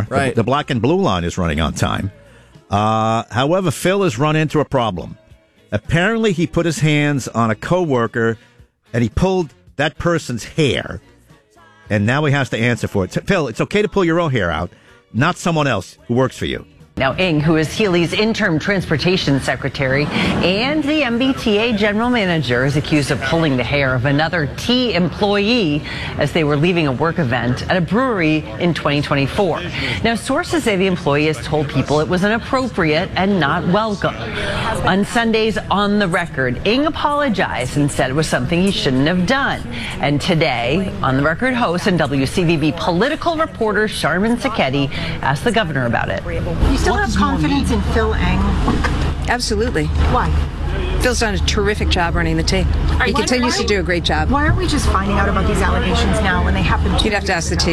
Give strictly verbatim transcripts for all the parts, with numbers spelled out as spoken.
Right. The, the black and blue line is running on time. Uh, however, Phil has run into a problem. Apparently, he put his hands on a coworker and he pulled that person's hair, and now he has to answer for it. Phil, it's okay to pull your own hair out, not someone else who works for you. Now, Ng, who is Healy's interim transportation secretary and the M B T A general manager, is accused of pulling the hair of another T employee as they were leaving a work event at a brewery in twenty twenty-four. Now, sources say the employee has told people it was inappropriate and not welcome. On Sunday's On the Record, Ng apologized and said it was something he shouldn't have done. And today, On the Record host and W C V B political reporter Sharmin Sacchetti asked the governor about it. You still have confidence in Phil Ng? Absolutely. Why? Phil's done a terrific job running the T. Right, He why, continues why, to do a great job. Why aren't we just finding out about these allegations now when they happen? You'd have to ask the T.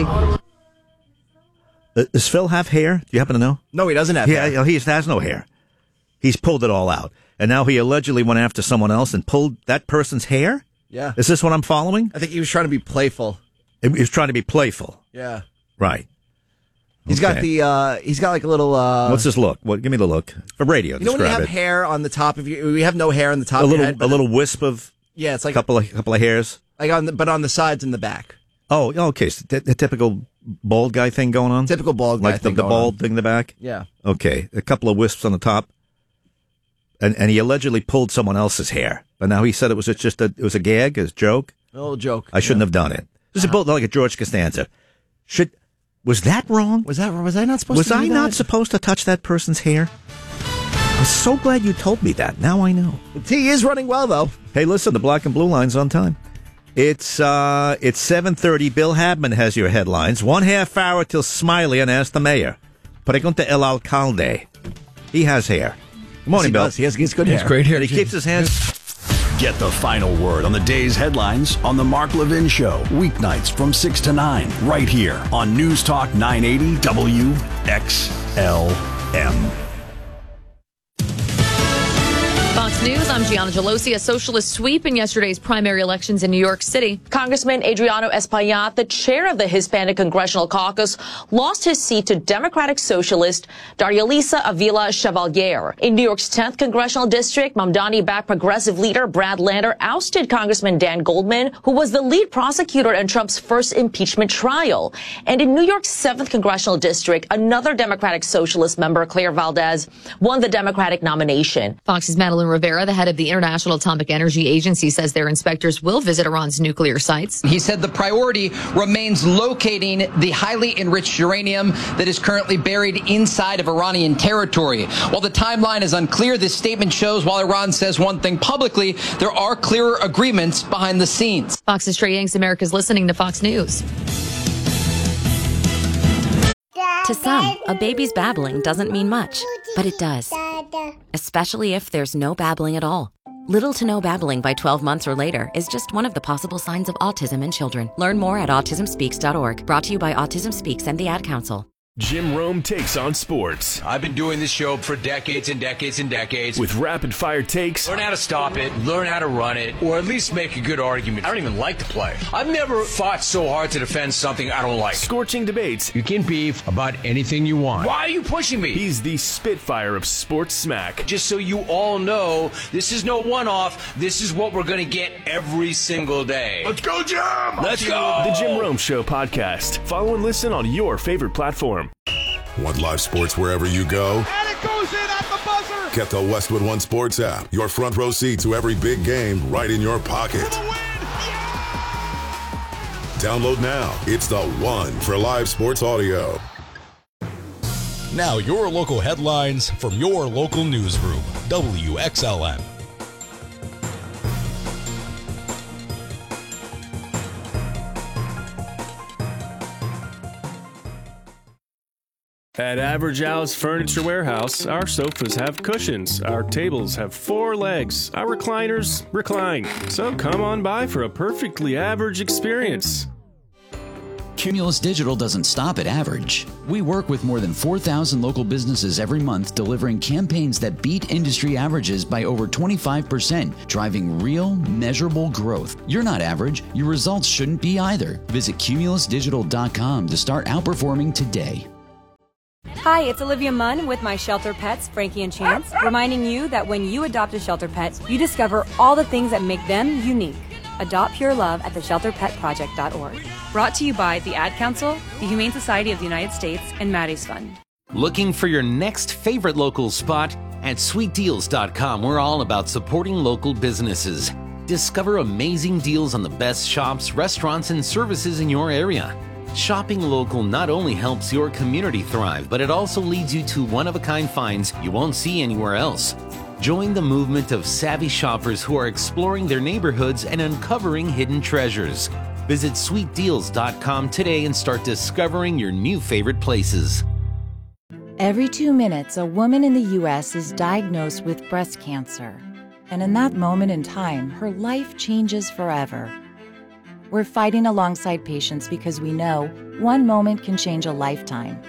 Uh, does Phil have hair? Do you happen to know? No, he doesn't have Yeah, hair. he has no hair. He's pulled it all out. And now he allegedly went after someone else and pulled that person's hair? Yeah. Is this what I'm following? I think he was trying to be playful. He was trying to be playful. Yeah. Right. He's Okay. got the, uh, he's got like a little, uh. What's this look? What? Give me the look. For radio, You know when you describe have it. hair on the top of your, we have no hair on the top A of your little, head. a but- little wisp of Yeah, it's a like, couple of, couple of hairs. like on the, but on the sides and the back. Oh, okay. So the, the typical bald guy thing going on? Typical bald guy Like thing the, the going bald on. thing in the back? Yeah. Okay. A couple of wisps on the top. And and he allegedly pulled someone else's hair. But now he said it was just a, it was a gag, a joke. A little joke. I shouldn't yeah. have done it. This is both like a George Costanza. Should was that wrong? Was that, was I not supposed Was to do I that? not supposed to touch that person's hair? I'm so glad you told me that. Now I know. The T is running well, though. Hey, listen, the black and blue line's on time. It's uh, it's seven thirty. Bill Hadman has your headlines. One half hour till Smiley and ask the mayor. Pregunta el alcalde. He has hair. Good morning, Yes, he Bill. does. He has, he has good hair. great hair. And he keeps his hands... Get the final word on the day's headlines on The Mark Levin Show, weeknights from six to nine, right here on News Talk nine eighty W X L M. Fox News, I'm Gianna Gelosi. A socialist sweep in yesterday's primary elections in New York City. Congressman Adriano Espaillat, the chair of the Hispanic Congressional Caucus, lost his seat to Democratic Socialist Darialisa Avila Chevalier. In New York's tenth Congressional District, Mamdani-backed progressive leader Brad Lander ousted Congressman Dan Goldman, who was the lead prosecutor in Trump's first impeachment trial. And in New York's seventh Congressional District, another Democratic Socialist member, Claire Valdez, won the Democratic nomination. Fox's Madeline Rivera, the head of the International Atomic Energy Agency, says their inspectors will visit Iran's nuclear sites. He said the priority remains locating the highly enriched uranium that is currently buried inside of Iranian territory. While the timeline is unclear, this statement shows while Iran says one thing publicly, there are clearer agreements behind the scenes. Fox's Trey Yanks, America's listening to Fox News. To some, a baby's babbling doesn't mean much, but it does. Especially if there's no babbling at all. Little to no babbling by twelve months or later is just one of the possible signs of autism in children. Learn more at autism speaks dot org. Brought to you by Autism Speaks and the Ad Council. Jim Rome takes on sports. I've been doing this show for decades and decades and decades. With rapid-fire takes. Learn how to stop it, learn how to run it, or at least make a good argument. I don't even like to play. I've never fought so hard to defend something I don't like. Scorching debates. You can beef about anything you want. Why are you pushing me? He's the Spitfire of sports smack. Just so you all know, this is no one-off. This is what we're going to get every single day. Let's go, Jim! Let's go! The Jim Rome Show podcast. Follow and listen on your favorite platform. Want live sports wherever you go? And it goes in at the buzzer! Get the Westwood One Sports app. Your front row seat to every big game right in your pocket. For the win! Yeah! Download now. It's the one for live sports audio. Now your local headlines from your local newsroom. W X L M. At Average Al's Furniture Warehouse, our sofas have cushions, our tables have four legs, our recliners recline. So come on by for a perfectly average experience. Cumulus Digital doesn't stop at average. We work with more than four thousand local businesses every month, delivering campaigns that beat industry averages by over twenty-five percent, driving real, measurable growth. You're not average. Your results shouldn't be either. Visit cumulus digital dot com to start outperforming today. Hi, it's Olivia Munn with my shelter pets, Frankie and Chance, reminding you that when you adopt a shelter pet, you discover all the things that make them unique. Adopt pure love at the shelter pet project dot org. Brought to you by the Ad Council, the Humane Society of the United States, and Maddie's Fund. Looking for your next favorite local spot? At sweet deals dot com, we're all about supporting local businesses. Discover amazing deals on the best shops, restaurants, and services in your area. Shopping local not only helps your community thrive, but it also leads you to one-of-a-kind finds you won't see anywhere else. Join the movement of savvy shoppers who are exploring their neighborhoods and uncovering hidden treasures. Visit sweet deals dot com today and start discovering your new favorite places. Every two minutes, a woman in the U S is diagnosed with breast cancer. And in that moment in time, her life changes forever. We're fighting alongside patients because we know one moment can change a lifetime.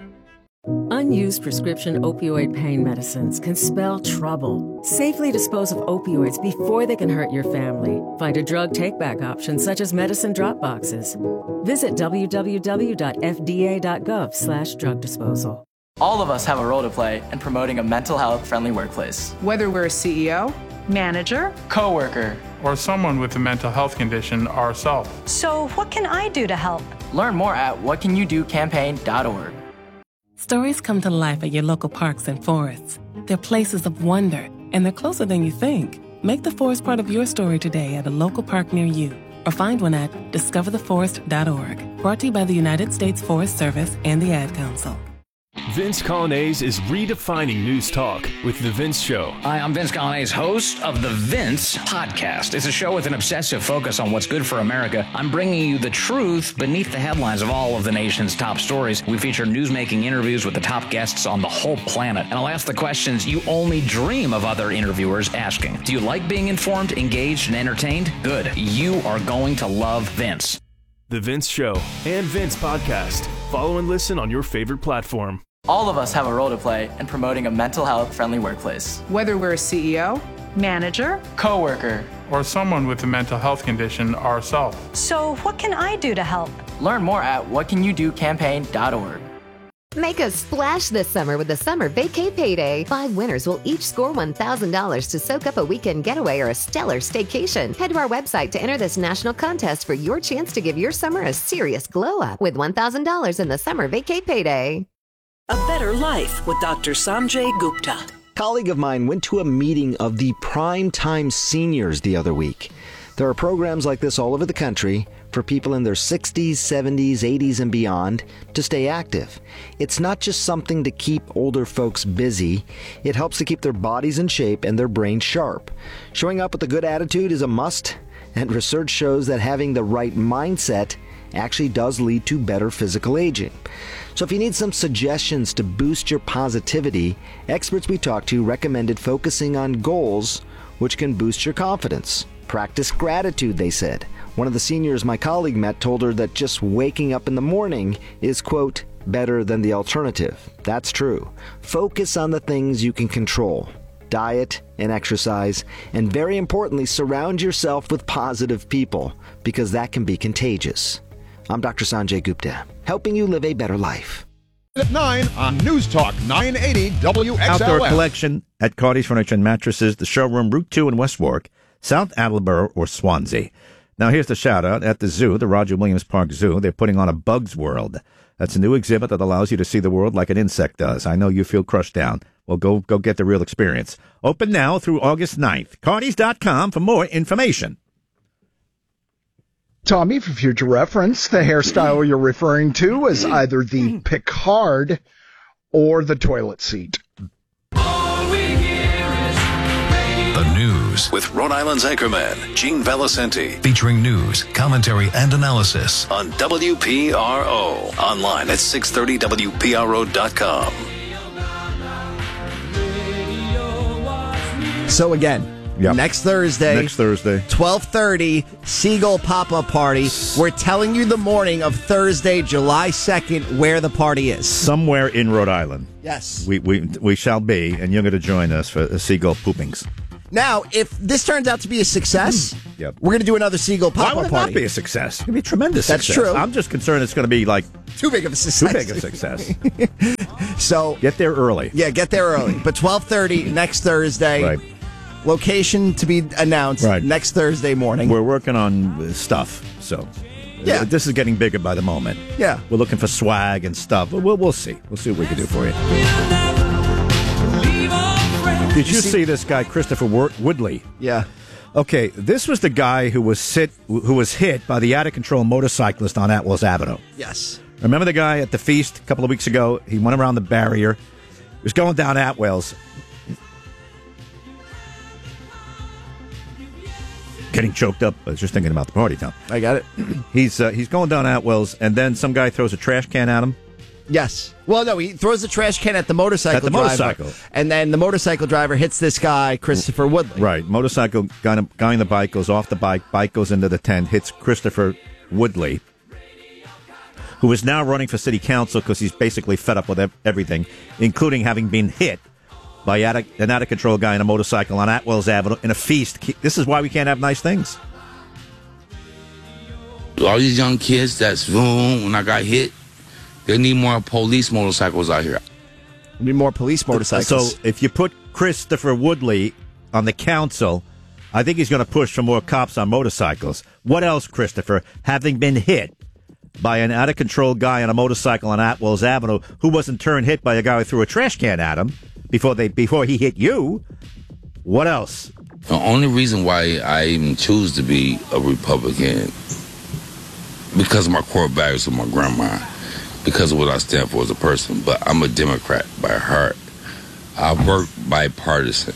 Unused prescription opioid pain medicines can spell trouble. Safely dispose of opioids before they can hurt your family. Find a drug take-back option such as medicine drop boxes. Visit w w w dot f d a dot gov slash drug disposal. All of us have a role to play in promoting a mental health friendly workplace. Whether we're a C E O, manager, coworker, or someone with a mental health condition ourselves. So what can I do to help? Learn more at what can you do campaign dot org. Stories come to life at your local parks and forests. They're places of wonder, and they're closer than you think. Make the forest part of your story today at a local park near you, or find one at discover the forest dot org. Brought to you by the United States Forest Service and the Ad Council. Vince Colonnese is redefining news talk with The Vince Show. Hi, I'm Vince Colonnese, host of The Vince Podcast. It's a show with an obsessive focus on what's good for America. I'm bringing you the truth beneath the headlines of all of the nation's top stories. We feature news-making interviews with the top guests on the whole planet. And I'll ask the questions you only dream of other interviewers asking. Do you like being informed, engaged, and entertained? Good. You are going to love Vince. The Vince Show and Vince Podcast. Follow and listen on your favorite platform. All of us have a role to play in promoting a mental health friendly workplace. Whether we're a C E O, manager, coworker, or someone with a mental health condition ourselves. So what can I do to help? Learn more at what can you do campaign dot org. Make a splash this summer with the Summer Vacay Payday. Five winners will each score one thousand dollars to soak up a weekend getaway or a stellar staycation. Head to our website to enter this national contest for your chance to give your summer a serious glow up with one thousand dollars in the Summer Vacay Payday. A Better Life with Doctor Sanjay Gupta. A colleague of mine went to a meeting of the Prime Time Seniors the other week. There are programs like this all over the country for people in their sixties, seventies, eighties, and beyond to stay active. It's not just something to keep older folks busy. It helps to keep their bodies in shape and their brains sharp. Showing up with a good attitude is a must, and research shows that having the right mindset actually does lead to better physical aging. So if you need some suggestions to boost your positivity, experts we talked to recommended focusing on goals which can boost your confidence. Practice gratitude, they said. One of the seniors my colleague met told her that just waking up in the morning is, quote, better than the alternative. That's true. Focus on the things you can control. Diet and exercise, and very importantly, surround yourself with positive people, because that can be contagious. I'm Doctor Sanjay Gupta, helping you live a better life. At nine on News Talk nine eighty W X L F. Outdoor collection at Cardi's Furniture and Mattresses, the showroom, Route two in West Warwick, South Attleboro, or Swansea. Now here's the shout-out. At the zoo, the Roger Williams Park Zoo, they're putting on a Bugs World. That's a new exhibit that allows you to see the world like an insect does. I know you feel crushed down. Well, go go get the real experience. Open now through August ninth. Cardis dot com for more information. Tommy, for future reference, the hairstyle you're referring to is either the Picard or the toilet seat. The News with Rhode Island's anchorman, Gene Valicenti, featuring news, commentary, and analysis on W P R O. Online at six thirty W P R O dot com. So again, Yep. next Thursday, Next Thursday. twelve thirty, Seagull Pop-Up Party. We're telling you the morning of Thursday, July second, where the party is. Somewhere in Rhode Island. Yes. We we we shall be, and you're going to join us for the Seagull Poopings. Now, if this turns out to be a success, Yep. We're going to do another Seagull Why pop-up would it party. not be a success? It's going to be a tremendous That's success. true. I'm just concerned it's going to be like Too big of a success. too big a success. So Get there early. yeah, get there early. But twelve thirty next Thursday. Right. Location to be announced Right. next Thursday morning. We're working on uh, stuff, so Yeah. uh, this is getting bigger by the moment. Yeah. We're looking for swag and stuff. But we'll, we'll see. We'll see what we can do for you. Did you see this guy, Christopher Wo- Woodley? Yeah. Okay, this was the guy who was sit who was hit by the out-of-control motorcyclist on Atwells Avenue. Yes. Remember the guy at the feast a couple of weeks ago? He went around the barrier. He was going down Atwells. Getting choked up. I was just thinking about the party, Tom. I got it. He's uh, he's going down Atwells, and then some guy throws a trash can at him. Yes. Well, no, he throws the trash can at the motorcycle At the driver. motorcycle. And then the motorcycle driver hits this guy, Christopher Woodley. Right. Motorcycle guy, guy on the bike goes off the bike. Bike goes into the tent, hits Christopher Woodley, who is now running for city council because he's basically fed up with ev- everything, including having been hit by out of, an out-of-control guy on a motorcycle on Atwells Avenue in a feast. This is why we can't have nice things. All these young kids that's boom, when I got hit, they need more police motorcycles out here. We need more police motorcycles. So if you put Christopher Woodley on the council, I think he's going to push for more cops on motorcycles. What else, Christopher? Having been hit by an out-of-control guy on a motorcycle on Atwells Avenue, who was in turn hit by a guy who threw a trash can at him before they before he hit you. What else? The only reason why I even choose to be a Republican, because of my core values of my grandma, because of what I stand for as a person. But I'm a Democrat by heart. I work bipartisan.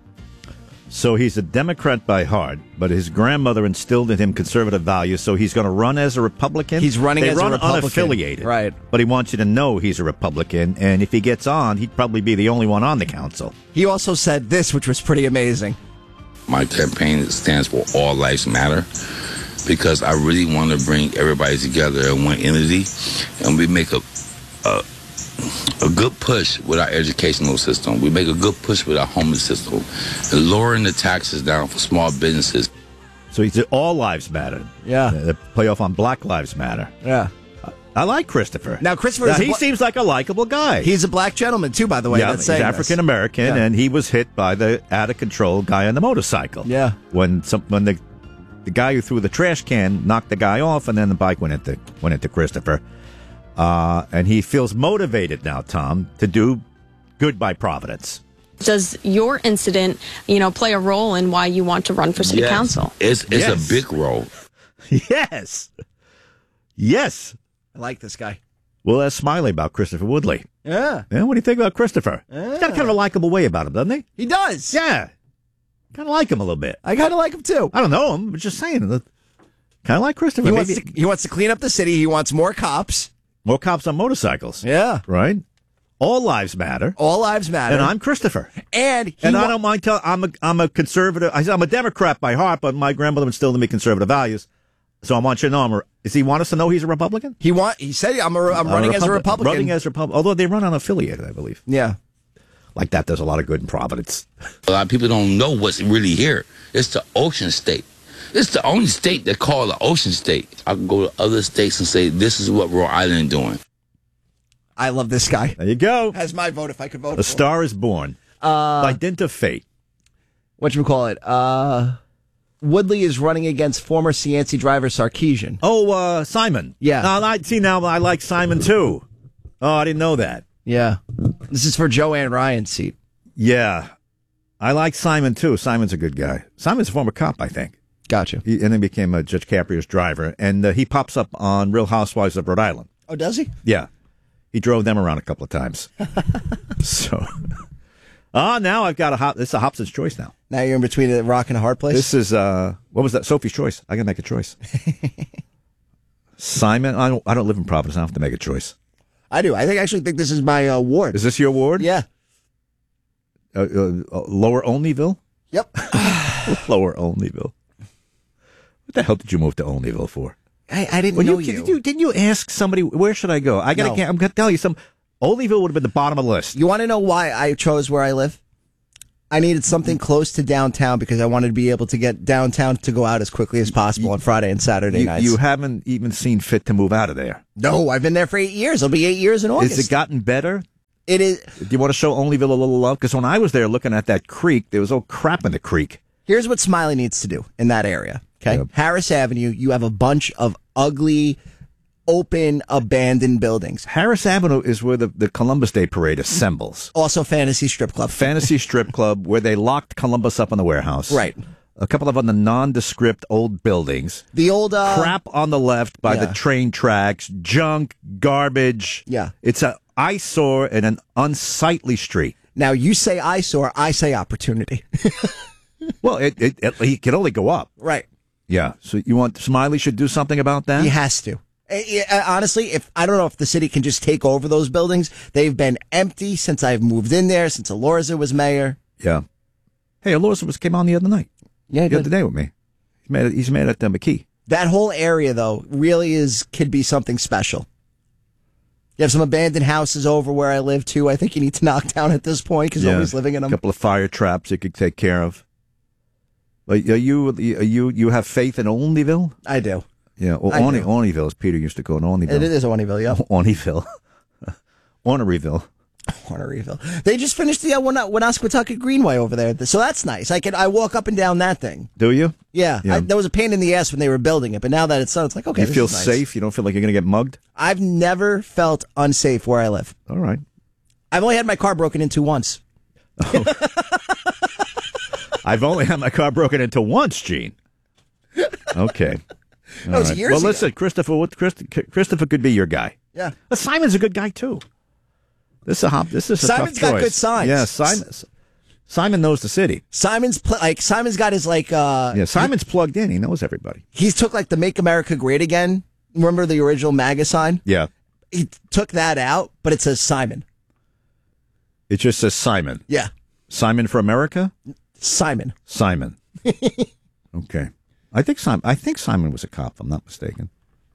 So he's a Democrat by heart, but his grandmother instilled in him conservative values, so he's going to run as a Republican? He's running they as a run Republican. unaffiliated. Right. But he wants you to know he's a Republican, and if he gets on, he'd probably be the only one on the council. He also said this, which was pretty amazing. My campaign stands for All Lives Matter, because I really want to bring everybody together in one entity, and we make a, a a good push with our educational system. We make a good push with our homeless system, and lowering the taxes down for small businesses. So he's All Lives Matter. Yeah. The playoff on Black Lives Matter. Yeah. I like Christopher. Now, Christopher, Now, is a he bla- seems like a likable guy. He's a black gentleman, too, by the way. Yeah, that's he's saying this. African American, Yeah. and he was hit by the out-of-control guy on the motorcycle. Yeah. When some when the the guy who threw the trash can knocked the guy off, and then the bike went into went into Christopher. Uh, and he feels motivated now, Tom, to do good by Providence. Does your incident, you know, play a role in why you want to run for city Yes. council? It's it's Yes. a big role. Yes. Yes. I like this guy. We'll ask Smiley about Christopher Woodley. Yeah. Yeah, what do you think about Christopher? Yeah. He's got kind of a likable way about him, doesn't he? He does. Yeah. Kind of like him a little bit. I kind of like him, too. I don't know him, but just saying. Kind of like Christopher. He Maybe wants, to, he wants to clean up the city. He wants more cops. more cops on motorcycles. Yeah. Right? All lives matter. All lives matter. And I'm Christopher. And he and I wa- don't mind telling I'm a I'm a conservative. I'm a Democrat by heart, but my grandmother instilled in me conservative values. So I want you to know I'm a, does he want us to know he's a Republican? He want he said I'm a, I'm running as a Republican. Running as a Republican. Although they run unaffiliated, I believe. Yeah. Like that does a lot of good in Providence. A lot of people don't know what's really here. It's the ocean state. It's the only state they call the ocean state. I can go to other states and say, this is what Rhode Island doing. I love this guy. There you go. Has my vote if I could vote A for star is born. Uh, by dint of fate. Whatchamacallit? Uh, Woodley is running against former Cianci driver Sarkeesian. Oh, uh, Simon. Yeah. Now, I, see, now I like Simon, too. Oh, I didn't know that. Yeah. This is for Joanne Ryan's seat. Yeah. I like Simon, too. Simon's a good guy. Simon's a former cop, I think. Gotcha. He, and then became a Judge Caprio's driver. And uh, he pops up on Real Housewives of Rhode Island. Oh, does he? Yeah. He drove them around a couple of times. so, ah, now I've got a hop. This is a Hobson's Choice now. Now you're in between a rock and a hard place? This is, uh, what was that? Sophie's Choice. I got to make a choice. Simon, I don't, I don't live in Providence. I have to make a choice. I do. I think actually think this is my uh, ward. Is this your ward? Yeah. Uh, uh, uh, Lower Olneyville? Yep. Lower Olneyville. What the hell did you move to Olneyville for? I, I didn't Well, know you, you. Did you. Didn't you ask somebody, where should I go? I gotta, No. I'm going to tell you some. Olneyville would have been the bottom of the list. You want to know why I chose where I live? I needed something close to downtown because I wanted to be able to get downtown to go out as quickly as possible on Friday and Saturday You, nights. you haven't even seen fit to move out of there. No, I've been there for eight years. It'll be eight years in August. Has it gotten better? It is. Do you want to show Onlyville a little love? Because when I was there looking at that creek, there was all crap in the creek. Here's what Smiley needs to do in that area. Okay, yep. Harris Avenue, you have a bunch of ugly, open, abandoned buildings. Harris Avenue is where the, the Columbus Day Parade assembles. Also Fantasy Strip Club. Fantasy Strip Club, where they locked Columbus up in the warehouse. Right. A couple of other nondescript old buildings. The old... Uh, crap on the left by yeah. the train tracks. Junk, garbage. Yeah. It's an eyesore and an unsightly street. Now, you say eyesore, I say opportunity. Well, it, it, it, he can only go up. Right. Yeah. So you want Smiley should do something about that? He has to. Honestly, if I don't know if the city can just take over those buildings. They've been empty since I've moved in there, since Alorza was mayor. Yeah. Hey, Alorza was came on the other night. Yeah, the other day with me. He's made, he's made at the McKee. That whole area, though, really is could be something special. You have some abandoned houses over where I live, too. I think you need to knock down at this point because yeah. nobody's living in them. A couple of fire traps you could take care of. But are you, are you, you have faith in Onlyville? I do. Yeah, well, Orny, Ornyville, as Peter used to call it, Ornyville. It is Ornyville, yeah. Ornyville. Orneryville. Orneryville. They just finished the uh, Woonasquatucket Greenway over there, so that's nice. I can I walk up and down that thing. Do you? Yeah, yeah. I, that was a pain in the ass when they were building it, but now that it's done, it's like, okay, you this feel is nice. safe? You don't feel like you're going to get mugged? I've never felt unsafe where I live. All right. I've only had my car broken into once. Oh. I've only had my car broken into once, Gene. Okay. That was right. years well, ago. listen, Christopher. What, Christopher could be your guy. Yeah. But Simon's a good guy too. This is a hop. This is a Simon's tough got choice. good signs. Yeah, Simon. Simon knows the city. Simon's pl- like Simon's got his like. uh Yeah, Simon's he, plugged in. He knows everybody. He's took like the "Make America Great Again." Remember the original MAGA sign? Yeah. He took that out, but it says Simon. It just says Simon. Yeah. Simon for America. Simon. Simon. Okay. I think Simon. I think Simon was a cop. If I'm not mistaken.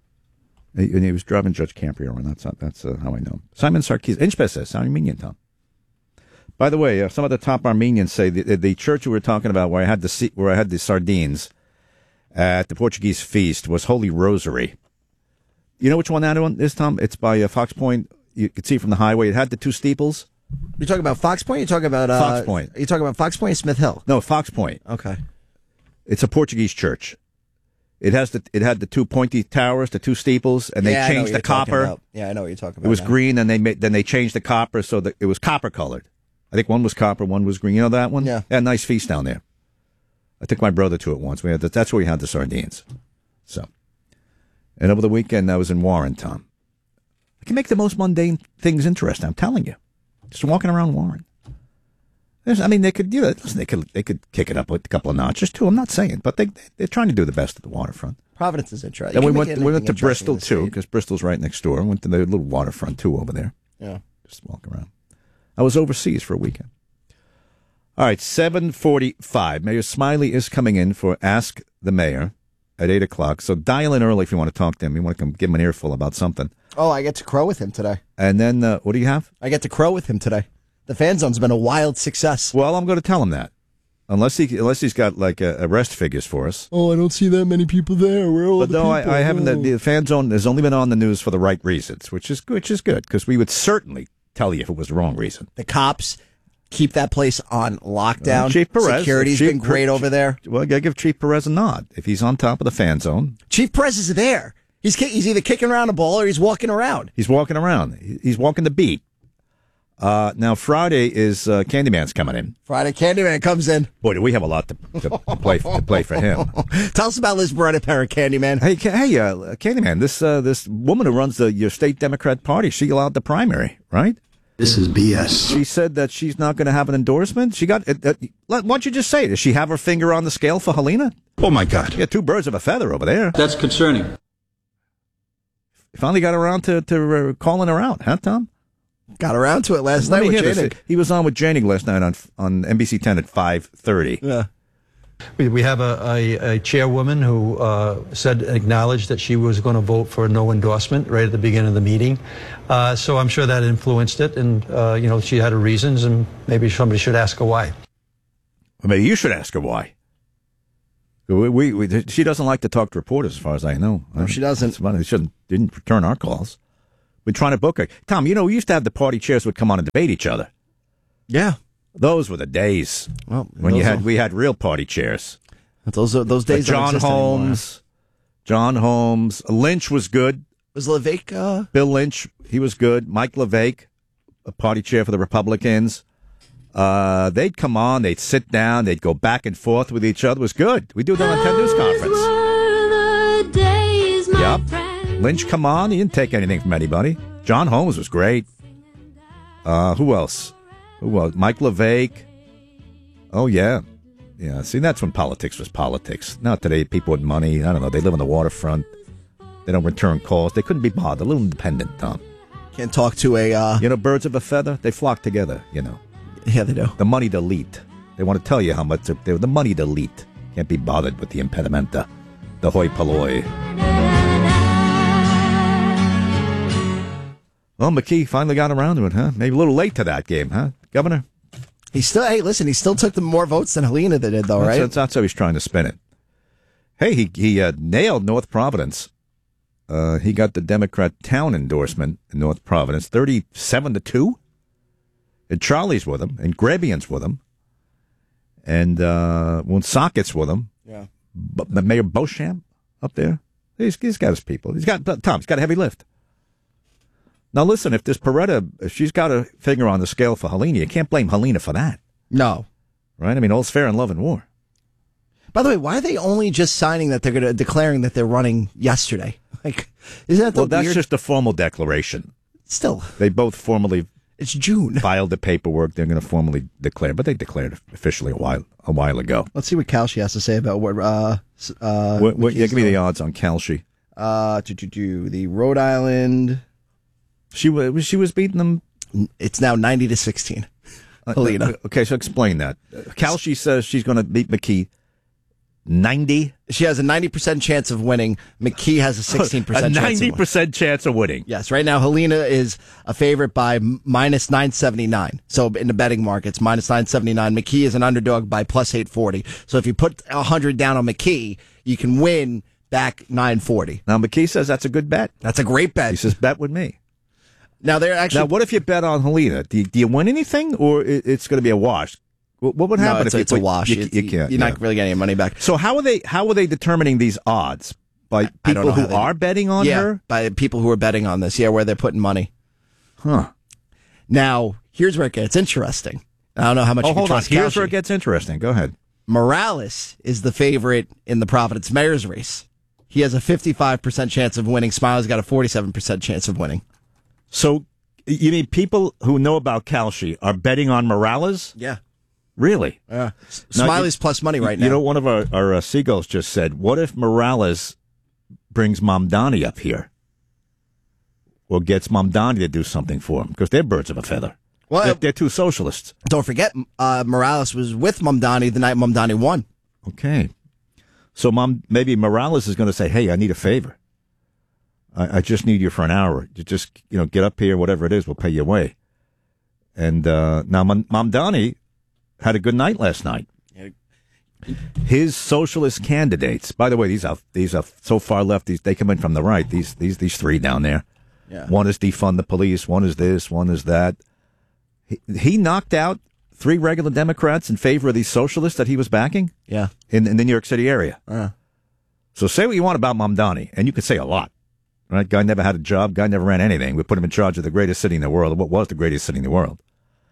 He, and he was driving Judge Campion around. That's not, that's uh, how I know him. Simon Sarkis. Inchpes, Armenian Tom. By the way, uh, some of the top Armenians say the, the church we were talking about, where I had the where I had the sardines at the Portuguese feast, was Holy Rosary. You know which one that one is, Tom? It's by uh, Fox Point. You could see from the highway. It had the two steeples. You're talking about Fox Point? You're talking about uh, Fox Point. You're talking about Fox Point or Smith Hill? No, Fox Point. Okay. It's a Portuguese church. It has the it had the two pointy towers, the two steeples, and they yeah, changed the copper. About. Yeah, I know what you're talking about. It was now. green, and they made, then they changed the copper so that it was copper colored. I think one was copper, one was green. You know that one? Yeah. Yeah, nice feast down there. I took my brother to it once. We had the, that's where we had the sardines. So, and over the weekend I was in Warren, Tom. I can make the most mundane things interesting. I'm telling you, just walking around Warren. There's, I mean, they could, you know, listen, they could, they could kick it up with a couple of notches too. I'm not saying, but they, they're trying to do the best at the waterfront. Providence is interesting. Then we went, we went to Bristol too, because Bristol's right next door. Went to the little waterfront too over there. Yeah, just walk around. I was overseas for a weekend. All right, seven forty-five. Mayor Smiley is coming in for Ask the Mayor at eight o'clock. So dial in early if you want to talk to him. You want to come give him an earful about something. Oh, I get to crow with him today. And then uh, what do you have? I get to crow with him today. The fan zone's been a wild success. Well, I'm going to tell him that. Unless he unless he's got like uh, arrest figures for us. Oh, I don't see that many people there. Where are all but the no, people? I, I haven't. Oh. The, the fan zone has only been on the news for the right reasons, which is which is good because we would certainly tell you if it was the wrong reason. The cops keep that place on lockdown. Uh, Chief Perez, Security's Chief, been great Chief, over there. Well, I gotta give Chief Perez a nod if he's on top of the fan zone. Chief Perez is there. He's he's either kicking around a ball or he's walking around. He's walking around. He's walking the beat. Uh, now, Friday is uh, Candyman's coming in. Friday, Candyman comes in. Boy, do we have a lot to, to, to play for, to play for him. Tell us about Liz Beretta Parra, Candyman. Hey, hey, uh, Candyman, this uh, this woman who runs the your state Democrat party, she allowed the primary, right? This is B S. She said that she's not going to have an endorsement. She got. Uh, uh, why don't you just say it? Does she have her finger on the scale for Helena? Oh, my God. Yeah, two birds of a feather over there. That's concerning. Finally got around to, to uh, calling her out, huh, Tom? Got around to it last Let night me with hear Janik. this. He was on with Janik last night on on N B C ten at five thirty. Yeah. We, we have a, a, a chairwoman who uh, said, acknowledged that she was going to vote for no endorsement right at the beginning of the meeting. Uh, so I'm sure that influenced it. And, uh, you know, she had her reasons, and maybe somebody should ask her why. Well, maybe you should ask her why. We, we, we she doesn't like to talk to reporters, as far as I know. No, she doesn't. She shouldn't didn't return our calls. We're trying to book her. Tom, you know, we used to have the party chairs would come on and debate each other. Yeah, those were the days. Well, when you had are, we had real party chairs. Those are, those days. Uh, John Holmes, John Holmes, Lynch was good. Was LeVake? Uh... Bill Lynch, he was good. Mike LeVake, a party chair for the Republicans. Uh, they'd come on, they'd sit down, they'd go back and forth with each other. It was good. We do that on ten News Conference. Yep. Friend. Lynch come on, he didn't take anything from anybody. John Holmes was great. Uh, who else? Who else? Mike LeVake. Oh, yeah. Yeah, see, that's when politics was politics. Now today, people with money, I don't know, they live on the waterfront. They don't return calls. They couldn't be bothered. A little independent, Tom. Can't talk to a... Uh... You know, birds of a feather, they flock together, you know. Yeah, they do. The moneyed elite. They want to tell you how much they're the moneyed elite. Can't be bothered with the impedimenta, the hoi polloi. Well, McKee finally got around to it, huh? Maybe a little late to that game, huh, Governor? He still, hey, listen, he still took the more votes than Helena did, though, that's, right? That's, that's how he's trying to spin it. Hey, he he uh, nailed North Providence. Uh, he got the Democrat town endorsement in North Providence, thirty-seven to two. And Charlie's with him, and Grebian's with him, and uh, Woonsockett's with him. Yeah. B- Mayor Beauchamp up there. He's, he's got his people. He's got Tom's got a heavy lift. Now listen, if this Peretta, if she's got a finger on the scale for Helena, you can't blame Helena for that. No. Right? I mean, all's fair in love and war. By the way, why are they only just signing that they're going to declaring that they're running yesterday? Like, isn't that the well? That's weird... just a formal declaration. Still, they both formally. It's June. Filed the paperwork. They're going to formally declare, but they declared officially a while a while ago. Let's see what Kalshi has to say about what. Uh, uh, what, what yeah, give me the odds on Kalshi. Uh, to, to, to the Rhode Island. She was she was beating them. It's now ninety to sixteen. Helena. Uh, okay, so explain that. Kalshi says she's going to beat McKee. Ninety. She has a ninety percent chance of winning. McKee has a sixteen percent. A ninety percent chance of winning. Yes, right now Helena is a favorite by minus nine seventy nine. So in the betting markets, minus nine seventy nine. McKee is an underdog by plus eight forty. So if you put a hundred down on McKee, you can win back nine forty. Now McKee says that's a good bet. That's a great bet. He says bet with me. Now they're actually. Now what if you bet on Helena? Do you, do you win anything, or it's going to be a wash? What would happen no, it's, if you it's a wash? You, it's, you can't. You're yeah. not really getting your money back. So how are they? How are they determining these odds? By people who are betting on yeah, her? By people who are betting on this. Yeah, where they're putting money. Huh. Now here's where it gets interesting. I don't know how much. Oh, you can hold on. trust Here's Kalshi. where it gets interesting. Go ahead. Morales is the favorite in the Providence mayor's race. He has a fifty-five percent chance of winning. Smiley's got a forty-seven percent chance of winning. So you mean people who know about Kalshi are betting on Morales? Yeah. Really? Yeah. Smiley's you, plus money right now. You know, one of our, our uh, seagulls just said, what if Morales brings Mamdani up here? Or gets Mamdani to do something for him? Because they're birds of a feather. Well, they're, they're two socialists. Don't forget, uh, Morales was with Mamdani the night Mamdani won. Okay. So Mom, maybe Morales is going to say, hey, I need a favor. I, I just need you for an hour. You just, you know, get up here, whatever it is, we'll pay you away. And uh, now Mamdani had a good night last night. His socialist candidates, by the way, these are these are so far left. These they come in from the right. These these these three down there. Yeah. One is defund the police. One is this. One is that. He, he knocked out three regular Democrats in favor of these socialists that he was backing. Yeah. In in the New York City area. Uh. So say what you want about Mamdani, and you can say a lot. Right? Guy never had a job. Guy never ran anything. We put him in charge of the greatest city in the world. What was the greatest city in the world?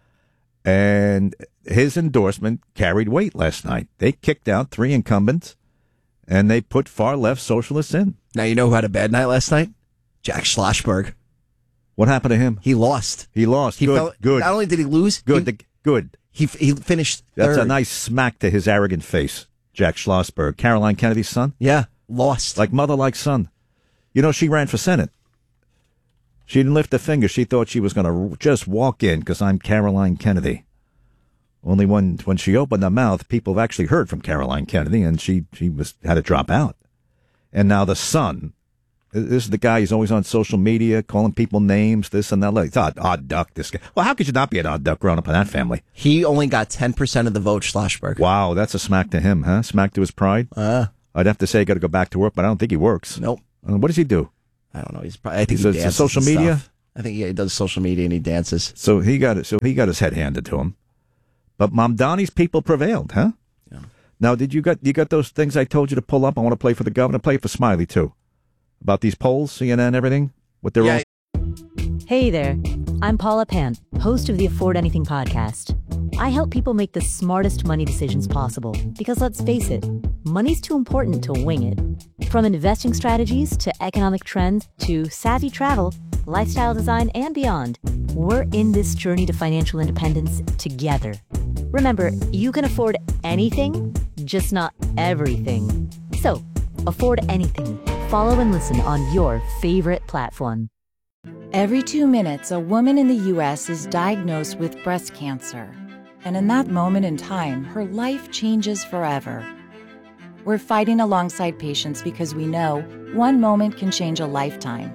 And his endorsement carried weight last night. They kicked out three incumbents, and they put far-left socialists in. Now, you know who had a bad night last night? Jack Schlossberg. What happened to him? He lost. He lost. He good, fell, good. Not only did he lose, good, he, the, good. He he finished That's third. a nice smack to his arrogant face, Jack Schlossberg. Caroline Kennedy's son? Yeah, lost. Like mother, like son. You know, she ran for Senate. She didn't lift a finger. She thought she was going to just walk in because I'm Caroline Kennedy. Only when when she opened her mouth, people have actually heard from Caroline Kennedy, and she, she was had to drop out. And now the son This is the guy who's always on social media calling people names, this and that. Like, it's odd, odd duck, this guy. Well, how could you not be an odd duck growing up in that family? He only got ten percent of the vote, Schlossberg. Wow, that's a smack to him, huh? Smack to his pride? Uh, I'd have to say I got to go back to work, but I don't think he works. Nope. Uh, what does he do? I don't know. He's probably, I think He's he a- dances social and media? stuff. I think yeah, he does social media and he dances. So he got it. So he got his head handed to him. But Mamdani's people prevailed, huh? Yeah. Now, did you got you got those things I told you to pull up? I want to play for the governor. Play for Smiley too. About these polls, C N N, everything. What they're Yeah. all. Hey there, I'm Paula Pan, host of the Afford Anything podcast. I help people make the smartest money decisions possible because let's face it, money's too important to wing it. From investing strategies to economic trends to savvy travel, lifestyle design, and beyond, we're in this journey to financial independence together. Remember, you can afford anything, just not everything. So, afford anything. Follow and listen on your favorite platform. Every two minutes, a woman in the U S is diagnosed with breast cancer. And in that moment in time, her life changes forever. We're fighting alongside patients because we know one moment can change a lifetime.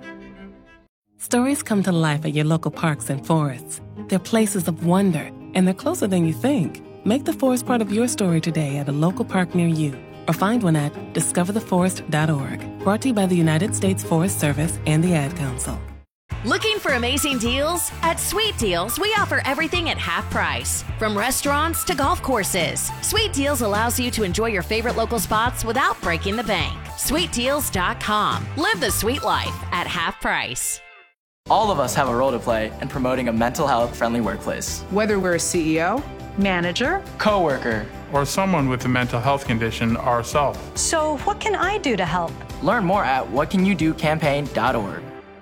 Stories come to life at your local parks and forests. They're places of wonder, and they're closer than you think. Make the forest part of your story today at a local park near you, or find one at discover the forest dot org. Brought to you by the United States Forest Service and the Ad Council. Looking for amazing deals? At Sweet Deals, we offer everything at half price. From restaurants to golf courses, Sweet Deals allows you to enjoy your favorite local spots without breaking the bank. sweet deals dot com. Live the sweet life at half price. All of us have a role to play in promoting a mental health friendly workplace. Whether we're a C E O, manager, Coworker, or someone with a mental health condition ourselves. So, what can I do to help? learn more at what can you do campaign dot org.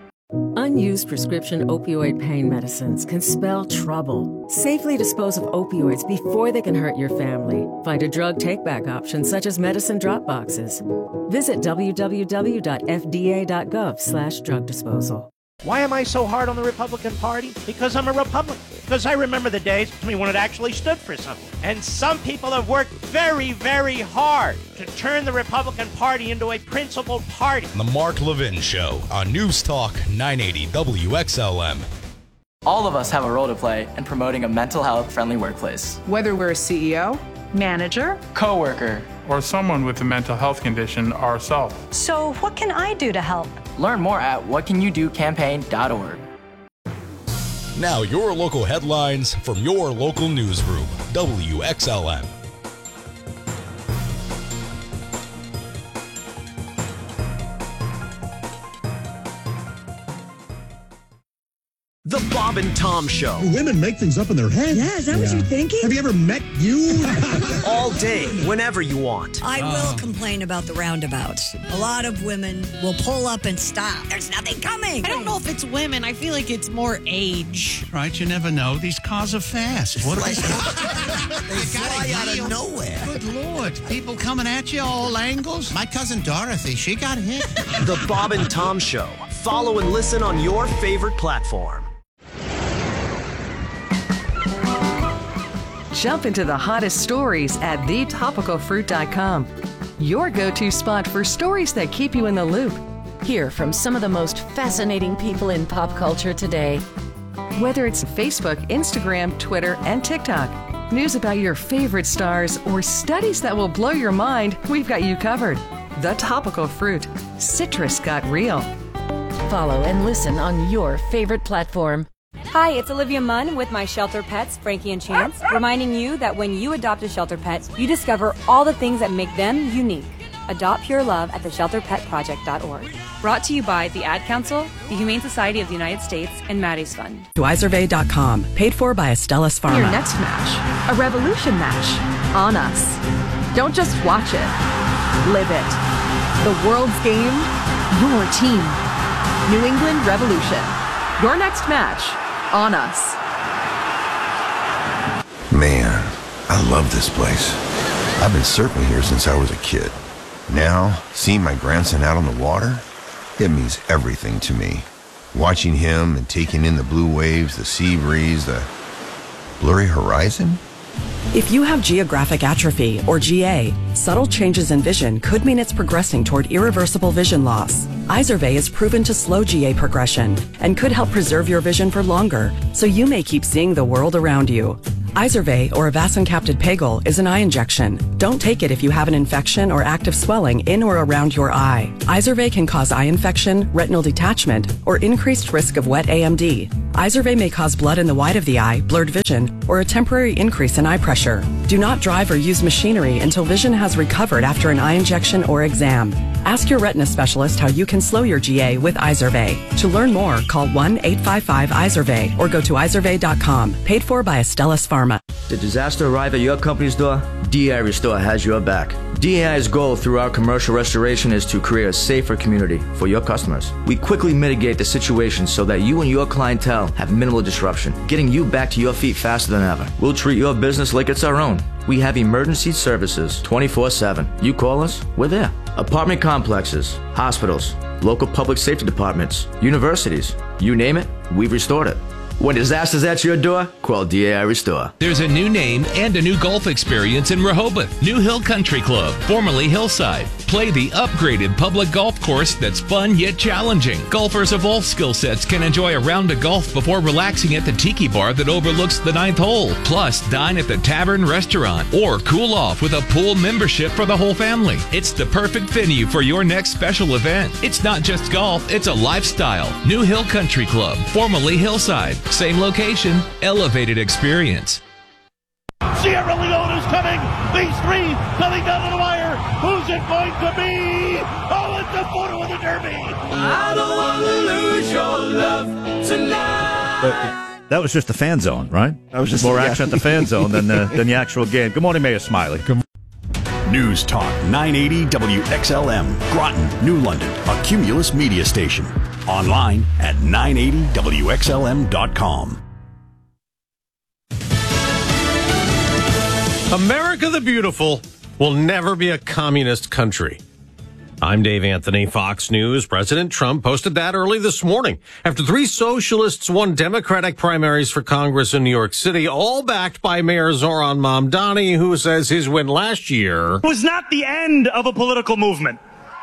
Unused prescription opioid pain medicines can spell trouble. Safely dispose of opioids before they can hurt your family. Find a drug take-back option such as medicine drop boxes. Visit w w w dot f d a dot gov slash drug disposal. Why am I so hard on the Republican Party? Because I'm a Republican. Because I remember the days when it actually stood for something. And some people have worked very, very hard to turn the Republican Party into a principled party. The Mark Levin Show on News Talk nine eighty W X L M. All of us have a role to play in promoting a mental health friendly workplace. Whether we're a C E O, manager, Coworker, or someone with a mental health condition ourselves. So, what can I do to help? learn more at what can you do campaign dot org. Now your local headlines from your local newsroom, W X L M. The Bob and Tom Show. Women make things up in their heads. Yeah, is that what you're thinking? Have you ever met you? All day, whenever you want. I will complain about the roundabouts. A lot of women will pull up and stop. There's nothing coming. I don't know if it's women. I feel like it's more age. Right, you never know. These cars are fast. What Like- they fly out of nowhere. Good Lord. People coming at you all angles. My cousin Dorothy, she got hit. The Bob and Tom Show. Follow and listen on your favorite platform. Jump into the hottest stories at the topical fruit dot com. Your go-to spot for stories that keep you in the loop. Hear from some of the most fascinating people in pop culture today. Whether it's Facebook, Instagram, Twitter, and TikTok, news about your favorite stars, or studies that will blow your mind, we've got you covered. The Topical Fruit. Citrus got real. Follow and listen on your favorite platform. Hi, it's Olivia Munn with my shelter pets, Frankie and Chance, reminding you that when you adopt a shelter pet, you discover all the things that make them unique. Adopt Pure Love at the shelter pet project dot org. Brought to you by the Ad Council, the Humane Society of the United States, and Maddie's Fund. Dwyzervay dot com, paid for by Astellas Pharma. Your next match, a revolution match, on us. Don't just watch it, live it. The world's game, your team. New England Revolution. Your next match, on us. Man, I love this place. I've been surfing here since I was a kid. Now, seeing my grandson out on the water, it means everything to me. Watching him and taking in the blue waves, the sea breeze, the blurry horizon, If you have geographic atrophy, or G A, subtle changes in vision could mean it's progressing toward irreversible vision loss. Izervay is proven to slow G A progression and could help preserve your vision for longer, so you may keep seeing the world around you. Izervay, or avacincaptad pegol, is an eye injection. Don't take it if you have an infection or active swelling in or around your eye. Izervay can cause eye infection, retinal detachment, or increased risk of wet A M D. Izervay may cause blood in the white of the eye, blurred vision, or a temporary increase in eye pressure. Do not drive or use machinery until vision has recovered after an eye injection or exam. Ask your retina specialist how you can slow your G A with Izervay. To learn more, call one eight five five Izervay or go to izervay dot com. Paid for by Astellas Pharma. Did disaster arrive at your company's door? D A I Restore has your back. D A I's goal throughout commercial restoration is to create a safer community for your customers. We quickly mitigate the situation so that you and your clientele have minimal disruption, getting you back to your feet faster than ever. We'll treat your business like it's our own. We have emergency services twenty-four seven. You call us, we're there. Apartment complexes, hospitals, local public safety departments, universities, you name it, we've restored it. When disaster's at your door, call D A I Restore. There's a new name and a new golf experience in Rehoboth. New Hill Country Club, formerly Hillside. Play the upgraded public golf course that's fun yet challenging. Golfers of all skill sets can enjoy a round of golf before relaxing at the tiki bar that overlooks the ninth hole. Plus, dine at the Tavern Restaurant or cool off with a pool membership for the whole family. It's the perfect venue for your next special event. It's not just golf, it's a lifestyle. New Hill Country Club, formerly Hillside. Same location, elevated experience. Sierra Leone is coming. These three coming down to the wire. Who's it going to be? Oh, it's the photo of the Derby. I don't want to lose your love tonight. But that was just the fan zone, right? That was just more yeah. action at the fan zone than the, than the actual game. Good morning, Mayor Smiley. Good morning. News Talk nine eighty W X L M, Groton, New London, a Cumulus media station. Online at nine eighty W X L M dot com. America the Beautiful will never be a communist country. I'm Dave Anthony, Fox News. President Trump posted that early this morning after three socialists won Democratic primaries for Congress in New York City, all backed by Mayor Zoran Mamdani, who says his win last year was not the end of a political movement.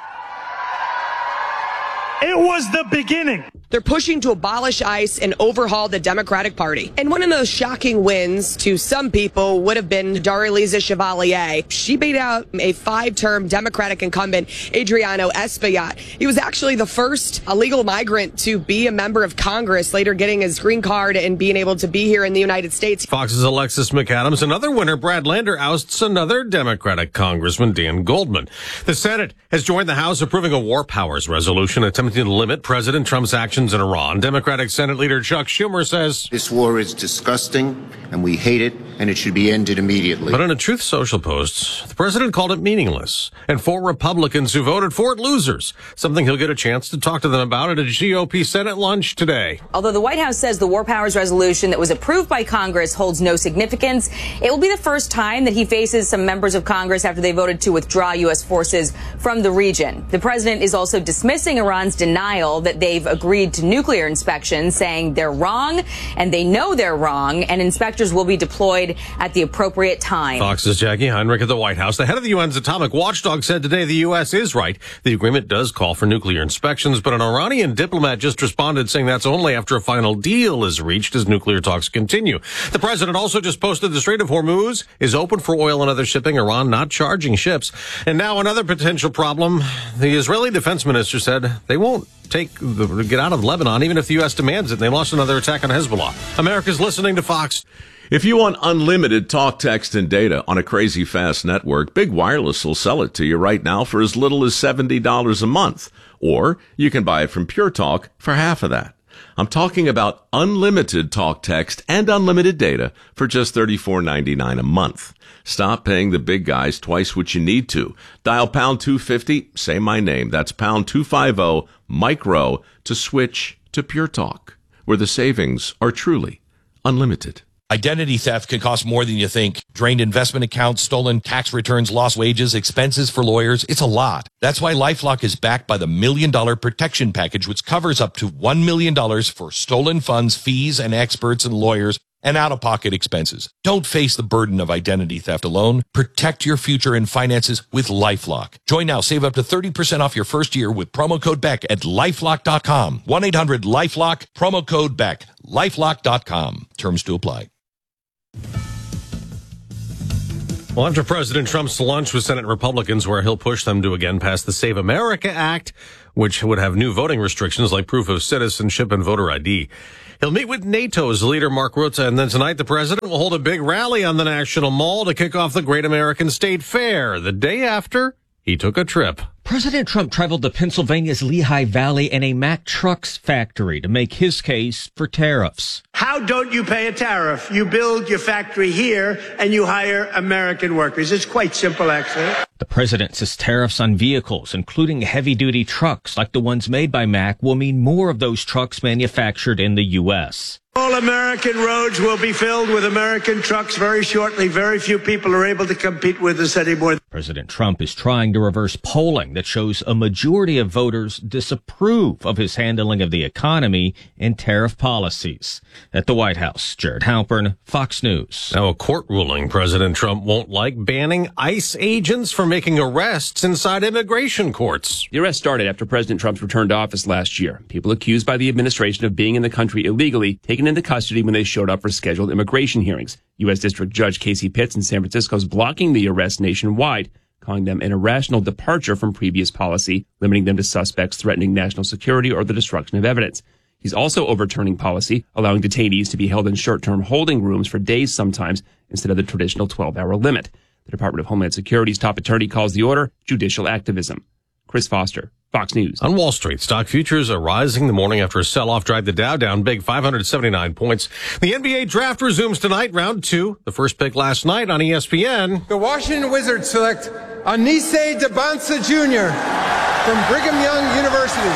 It was the beginning. They're pushing to abolish ICE and overhaul the Democratic Party. And one of those shocking wins to some people would have been Darlisa Chevalier. She beat out a five-term Democratic incumbent, Adriano Espaillat. He was actually the first illegal migrant to be a member of Congress, later getting his green card and being able to be here in the United States. Fox's Alexis McAdams, another winner, Brad Lander, ousts another Democratic Congressman, Dan Goldman. The Senate has joined the House approving a war powers resolution attempting to limit President Trump's actions in Iran. Democratic Senate Leader Chuck Schumer says this war is disgusting and we hate it and it should be ended immediately. But in a Truth Social post, the president called it meaningless. And four Republicans who voted for it losers. Something he'll get a chance to talk to them about at a G O P Senate lunch today. Although the White House says the war powers resolution that was approved by Congress holds no significance, it will be the first time that he faces some members of Congress after they voted to withdraw U S forces from the region. The president is also dismissing Iran's denial that they've agreed to nuclear inspections, saying they're wrong and they know they're wrong, and inspectors will be deployed at the appropriate time. Fox's Jackie Heinrich at the White House. The head of the U N's atomic watchdog said today the U S is right. The agreement does call for nuclear inspections, but an Iranian diplomat just responded saying that's only after a final deal is reached as nuclear talks continue. The president also just posted the Strait of Hormuz is open for oil and other shipping, Iran not charging ships. And now another potential problem. The Israeli defense minister said they won't take the, get out of Lebanon even if the U S demands it. They launched another attack on Hezbollah. America's listening to Fox. If you want unlimited talk, text, and data on a crazy fast network, Big Wireless will sell it to you right now for as little as seventy dollars a month. Or you can buy it from Pure Talk for half of that. I'm talking about unlimited talk, text, and unlimited data for just thirty-four ninety-nine a month. Stop paying the big guys twice what you need to. Dial pound two fifty, say my name. That's pound two fifty, micro, to switch to Pure Talk, where the savings are truly unlimited. Identity theft can cost more than you think. Drained investment accounts, stolen tax returns, lost wages, expenses for lawyers. It's a lot. That's why LifeLock is backed by the Million Dollar Protection Package, which covers up to one million dollars for stolen funds, fees, and experts and lawyers. and out-of-pocket expenses. Don't face the burden of identity theft alone. Protect your future in finances with LifeLock. Join now. Save up to thirty percent off your first year with promo code Beck at lifelock dot com. one eight hundred lifelock, promo code Beck. lifelock dot com. Terms to apply. Well, after President Trump's lunch with Senate Republicans, where he'll push them to again pass the Save America Act, which would have new voting restrictions like proof of citizenship and voter I D. He'll meet with NATO's leader, Mark Rutte, and then tonight the president will hold a big rally on the National Mall to kick off the Great American State Fair. The day after, he took a trip. President Trump traveled to Pennsylvania's Lehigh Valley and a Mack Trucks factory to make his case for tariffs. How don't you pay a tariff? You build your factory here and you hire American workers. It's quite simple, actually. The president says tariffs on vehicles, including heavy-duty trucks like the ones made by Mack, will mean more of those trucks manufactured in the U S. All American roads will be filled with American trucks very shortly. Very few people are able to compete with us anymore. President Trump is trying to reverse polling that shows a majority of voters disapprove of his handling of the economy and tariff policies. At the White House, Jared Halpern, Fox News. Now, a court ruling President Trump won't like banning ICE agents from making arrests inside immigration courts. The arrest started after President Trump's return to office last year. People accused by the administration of being in the country illegally, taken into custody when they showed up for scheduled immigration hearings. U S District Judge Casey Pitts in San Francisco is blocking the arrests nationwide, calling them an irrational departure from previous policy, limiting them to suspects threatening national security or the destruction of evidence. He's also overturning policy, allowing detainees to be held in short-term holding rooms for days sometimes instead of the traditional twelve-hour limit. The Department of Homeland Security's top attorney calls the order judicial activism. Chris Foster, Fox News. On Wall Street, stock futures are rising the morning after a sell-off dragged the Dow down big, five hundred seventy-nine points. The N B A draft resumes tonight, round two. The first pick last night on E S P N. The Washington Wizards select Anise DeBansa Junior from Brigham Young University.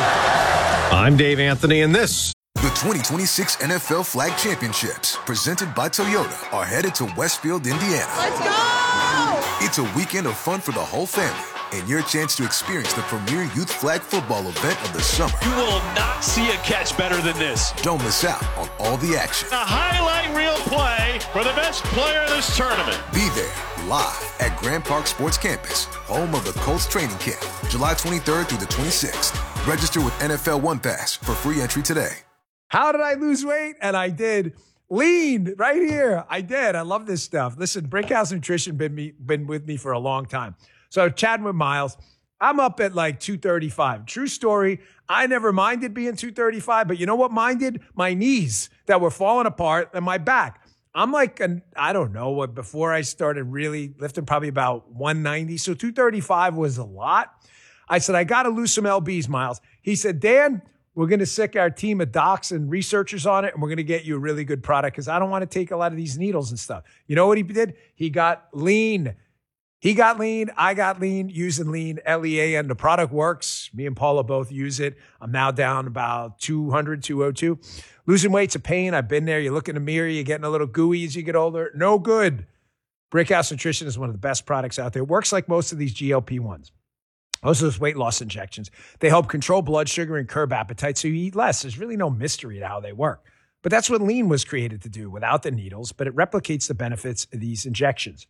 I'm Dave Anthony, and this. The twenty twenty-six N F L Flag Championships, presented by Toyota, are headed to Westfield, Indiana. Let's go! It's a weekend of fun for the whole family, and your chance to experience the premier youth flag football event of the summer. You will not see a catch better than this. Don't miss out on all the action. A highlight reel play for the best player of this tournament. Be there, live at Grand Park Sports Campus, home of the Colts training camp, July twenty-third through the twenty-sixth. Register with N F L One Pass for free entry today. How did I lose weight? And I did. Lean right here. I did. I love this stuff. Listen, Brickhouse Nutrition been me been with me for a long time. So chatting with Miles, I'm up at like two thirty-five. True story. I never minded being two thirty-five, but you know what minded? My knees that were falling apart and my back. I'm like, an, I don't know what, before I started really lifting, probably about one ninety. So two thirty-five was a lot. I said, I got to lose some L Bs, Miles. He said, Dan, we're going to sick our team of docs and researchers on it, and we're going to get you a really good product because I don't want to take a lot of these needles and stuff. You know what he did? He got lean. He got lean. I got lean using lean, L E A N. The product works. Me and Paula both use it. I'm now down about two hundred, two oh two. Losing weight's a pain. I've been there. You look in the mirror, you're getting a little gooey as you get older. No good. Brickhouse Nutrition is one of the best products out there. It works like most of these G L P ones. Most of those weight loss injections. They help control blood sugar and curb appetite so you eat less. There's really no mystery to how they work. But that's what lean was created to do without the needles, but it replicates the benefits of these injections.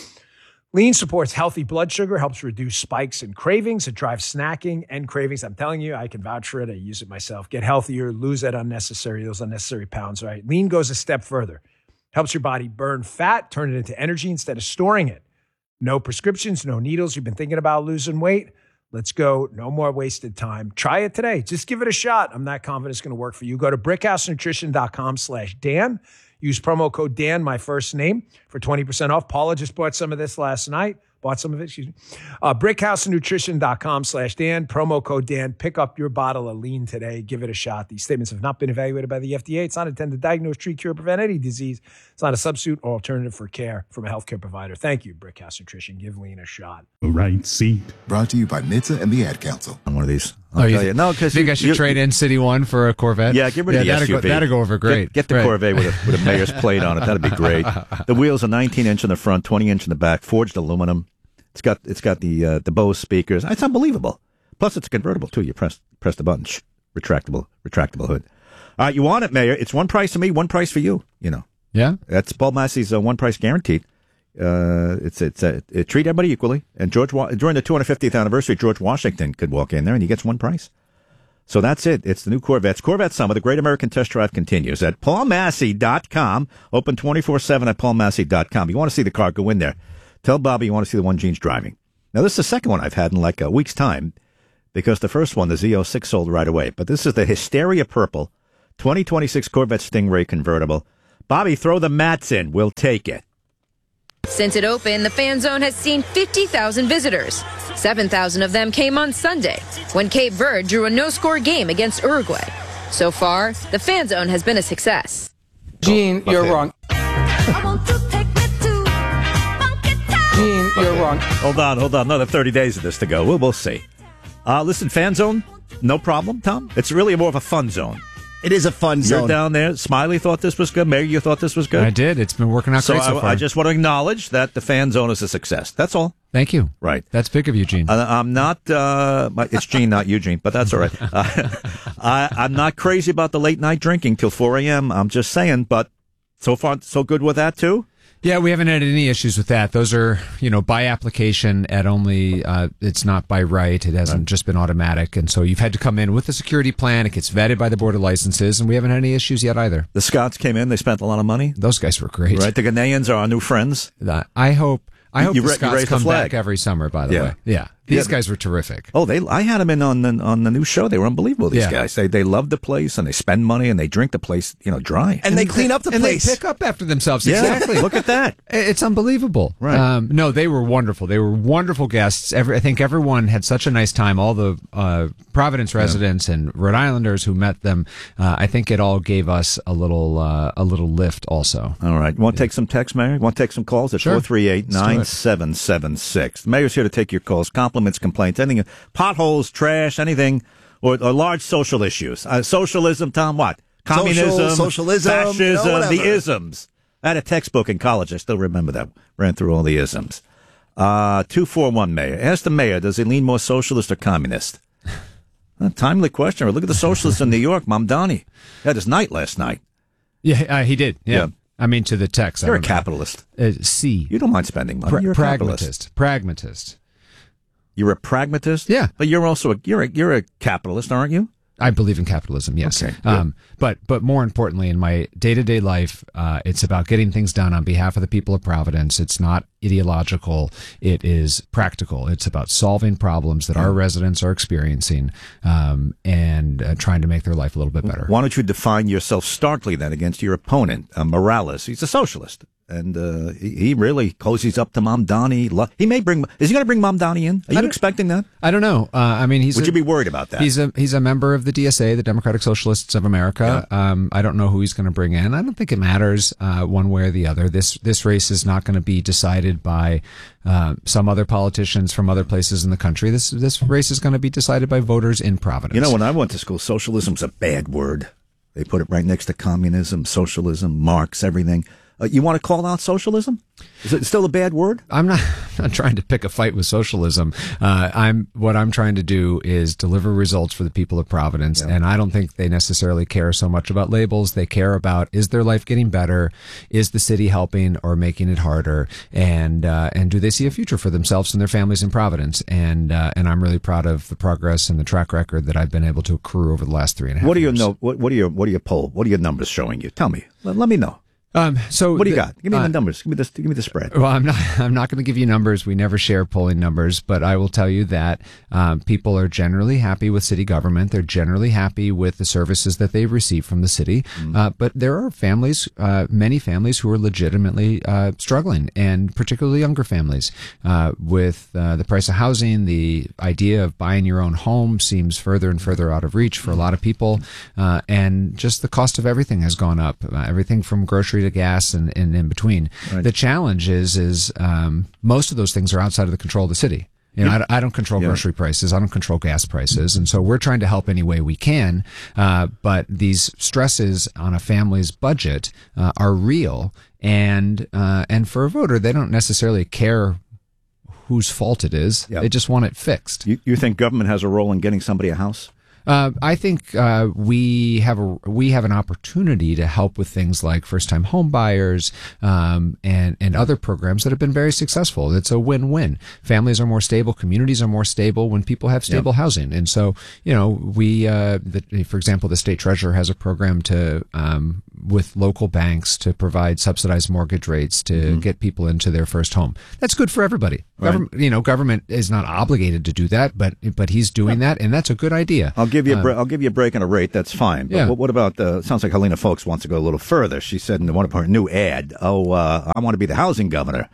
Lean supports healthy blood sugar, helps reduce spikes and cravings. It drives snacking and cravings. I'm telling you, I can vouch for it. I use it myself. Get healthier, lose that unnecessary, those unnecessary pounds, right? Lean goes a step further. Helps your body burn fat, turn it into energy instead of storing it. No prescriptions, no needles. You've been thinking about losing weight? Let's go. No more wasted time. Try it today. Just give it a shot. I'm not confident it's going to work for you. Go to brickhousenutrition.com slash Dan. Use promo code Dan, my first name, for twenty percent off. Paula just bought some of this last night. Bought some of it, excuse me. Uh, brickhousenutrition.com slash Dan. Promo code Dan. Pick up your bottle of lean today. Give it a shot. These statements have not been evaluated by the F D A. It's not intended to diagnose, treat, cure, prevent any disease. It's not a substitute or alternative for care from a healthcare provider. Thank you, Brickhouse Nutrition. Give lean a shot. Right seat. Brought to you by M I T S A and the Ad Council. On one of these. I'll oh, you tell you. No, because think I should you, trade in City One for a Corvette? Yeah, get rid of yeah, the that'd S U V. Go, that'd go over great. Get, get the right. Corvette with a, with a mayor's plate on it. That'd be great. The wheels are nineteen inch in the front, twenty inch in the back, forged aluminum. It's got it's got the uh, the Bose speakers. It's unbelievable. Plus, it's convertible too. You press press the button. Shh. Retractable retractable hood. All right, you want it, Mayor? It's one price for me, one price for you. You know, Yeah, that's Paul Massey's uh, one price guaranteed. Uh, it's it's uh, it treat everybody equally. And George during the two hundred fiftieth anniversary, George Washington could walk in there and he gets one price. So that's it. It's the new Corvettes. Corvette Summer, the Great American Test Drive continues at paul massey dot com. Open twenty-four seven at paul massey dot com. You want to see the car, go in there. Tell Bobby you want to see the one Gene's driving. Now, this is the second one I've had in like a week's time because the first one, the Z oh six, sold right away. But this is the Hysteria Purple twenty twenty-six Corvette Stingray convertible. Bobby, throw the mats in. We'll take it. Since it opened, the Fan Zone has seen fifty thousand visitors. seven thousand of them came on Sunday, when Cape Verde drew a no-score game against Uruguay. So far, the Fan Zone has been a success. Gene, you're wrong. Gene, you're wrong. Hold on, hold on. Another thirty days of this to go. We'll, we'll see. Uh, listen, Fan Zone, no problem, Tom. It's really more of a fun zone. It is a fun zone. You're down there. Smiley thought this was good. Mayor, you thought this was good? I did. It's been working out so great so I, far. I just want to acknowledge that the Fan Zone is a success. That's all. Thank you. Right. That's big of you, Gene. Uh, I'm not, uh, it's Gene, not Eugene, but that's all right. Uh, I, I'm not crazy about the late night drinking till four a.m. I'm just saying, but so far, so good with that too? Yeah, we haven't had any issues with that. Those are, you know, by application at only, uh, it's not by right. It hasn't just been automatic. And so you've had to come in with a security plan. It gets vetted by the Board of Licenses, and we haven't had any issues yet either. The Scots came in. They spent a lot of money. Those guys were great. Right. The Ghanaians are our new friends. Uh, I hope. I hope you, the you Scots come flag. back every summer, by the yeah. way. Yeah. These yeah. guys were terrific. Oh, they! I had them in on the on the new show. They were unbelievable. These yeah. guys. They they love the place and they spend money and they drink the place, you know, dry. And, and they clean up the and place. And they pick up after themselves. Yeah. Exactly. Look at that. It's unbelievable. Right. Um, no, they were wonderful. They were wonderful guests. Every, I think everyone had such a nice time. All the uh, Providence residents yeah. and Rhode Islanders who met them. Uh, I think it all gave us a little uh, a little lift. Also. All right. You want to yeah. take some text, Mayor? You want to take some calls at four three eight nine seven seven six. The Mayor's here to take your calls, compliments, complaints, anything, potholes, trash, anything, or, or large social issues. Uh, socialism, Tom, what? Communism, Social, socialism, fascism, you know, the isms. I had a textbook in college. I still remember that. Ran through all the isms. Uh, two four one Mayor. Ask the Mayor, does he lean more socialist or communist? A timely question. Look at the socialists in New York. Mamdani had his night last night. Yeah, uh, he did. Yeah. yeah. I mean, to the text. You're a capitalist. Uh, C. You don't mind spending money. Pra- You're a pragmatist. Pragmatist. You're a pragmatist? Yeah. But you're also a, you're a, you're a capitalist, aren't you? I believe in capitalism, yes. Okay, um, but but more importantly, in my day-to-day life, uh, it's about getting things done on behalf of the people of Providence. It's not ideological. It is practical. It's about solving problems that yeah. our residents are experiencing um, and uh, trying to make their life a little bit better. Why don't you define yourself starkly then against your opponent, uh, Morales? He's a socialist. And uh, he, he really cozies up to Mamdani. He may bring. Is he going to bring Mamdani in? Are you expecting that? I don't know. Uh, I mean, he's. Would a, you be worried about that? He's a he's a member of the D S A, the Democratic Socialists of America. Yeah. Um, I don't know who he's going to bring in. I don't think it matters uh, one way or the other. This this race is not going to be decided by uh, some other politicians from other places in the country. This this race is going to be decided by voters in Providence. You know, when I went to school, socialism's a bad word. They put it right next to communism, socialism, Marx, everything. Uh, you want to call out socialism? Is it still a bad word? I'm not, I'm not trying to pick a fight with socialism. Uh, I'm what I'm trying to do is deliver results for the people of Providence, yeah. and I don't think they necessarily care so much about labels. They care about, is their life getting better? Is the city helping or making it harder? And uh, and do they see a future for themselves and their families in Providence? And uh, and I'm really proud of the progress and the track record that I've been able to accrue over the last three and a half what do you years. know? What, what do your what do your poll? What are your numbers showing you? Tell me. Let, let me know. Um, so what do you the, got? Give me uh, the numbers. Give me the give me the spread. Well, I'm not. I'm not going to give you numbers. We never share polling numbers, but I will tell you that um, people are generally happy with city government. They're generally happy with the services that they receive from the city. Mm. Uh, but there are families, uh, many families, who are legitimately uh, struggling, and particularly younger families uh, with uh, the price of housing. The idea of buying your own home seems further and further out of reach for a lot of people, uh, and just the cost of everything has gone up. Uh, everything from grocery to gas and, and in between. Right. The challenge is, is um, most of those things are outside of the control of the city. You know, I, I don't control yeah. grocery prices. I don't control gas prices. And so we're trying to help any way we can. Uh, but these stresses on a family's budget uh, are real. And, uh, and for a voter, they don't necessarily care whose fault it is. Yeah. They just want it fixed. You, you think government has a role in getting somebody a house? Uh, I think uh, we have a we have an opportunity to help with things like first time home buyers um, and and other programs that have been very successful. It's a win win. Families are more stable, communities are more stable when people have stable yep. housing. And so, you know, we uh, the, for example, the state treasurer has a program to um, with local banks to provide subsidized mortgage rates to mm-hmm. get people into their first home. That's good for everybody. Right. Government, you know, government is not obligated to do that, but but he's doing yeah. that, and that's a good idea. I'll give you a um, bre- I'll give you a break on a rate. That's fine. But yeah. what, what about? Uh, sounds like Helena Folks wants to go a little further. She said in one of her new ad, "Oh, uh, I want to be the housing governor,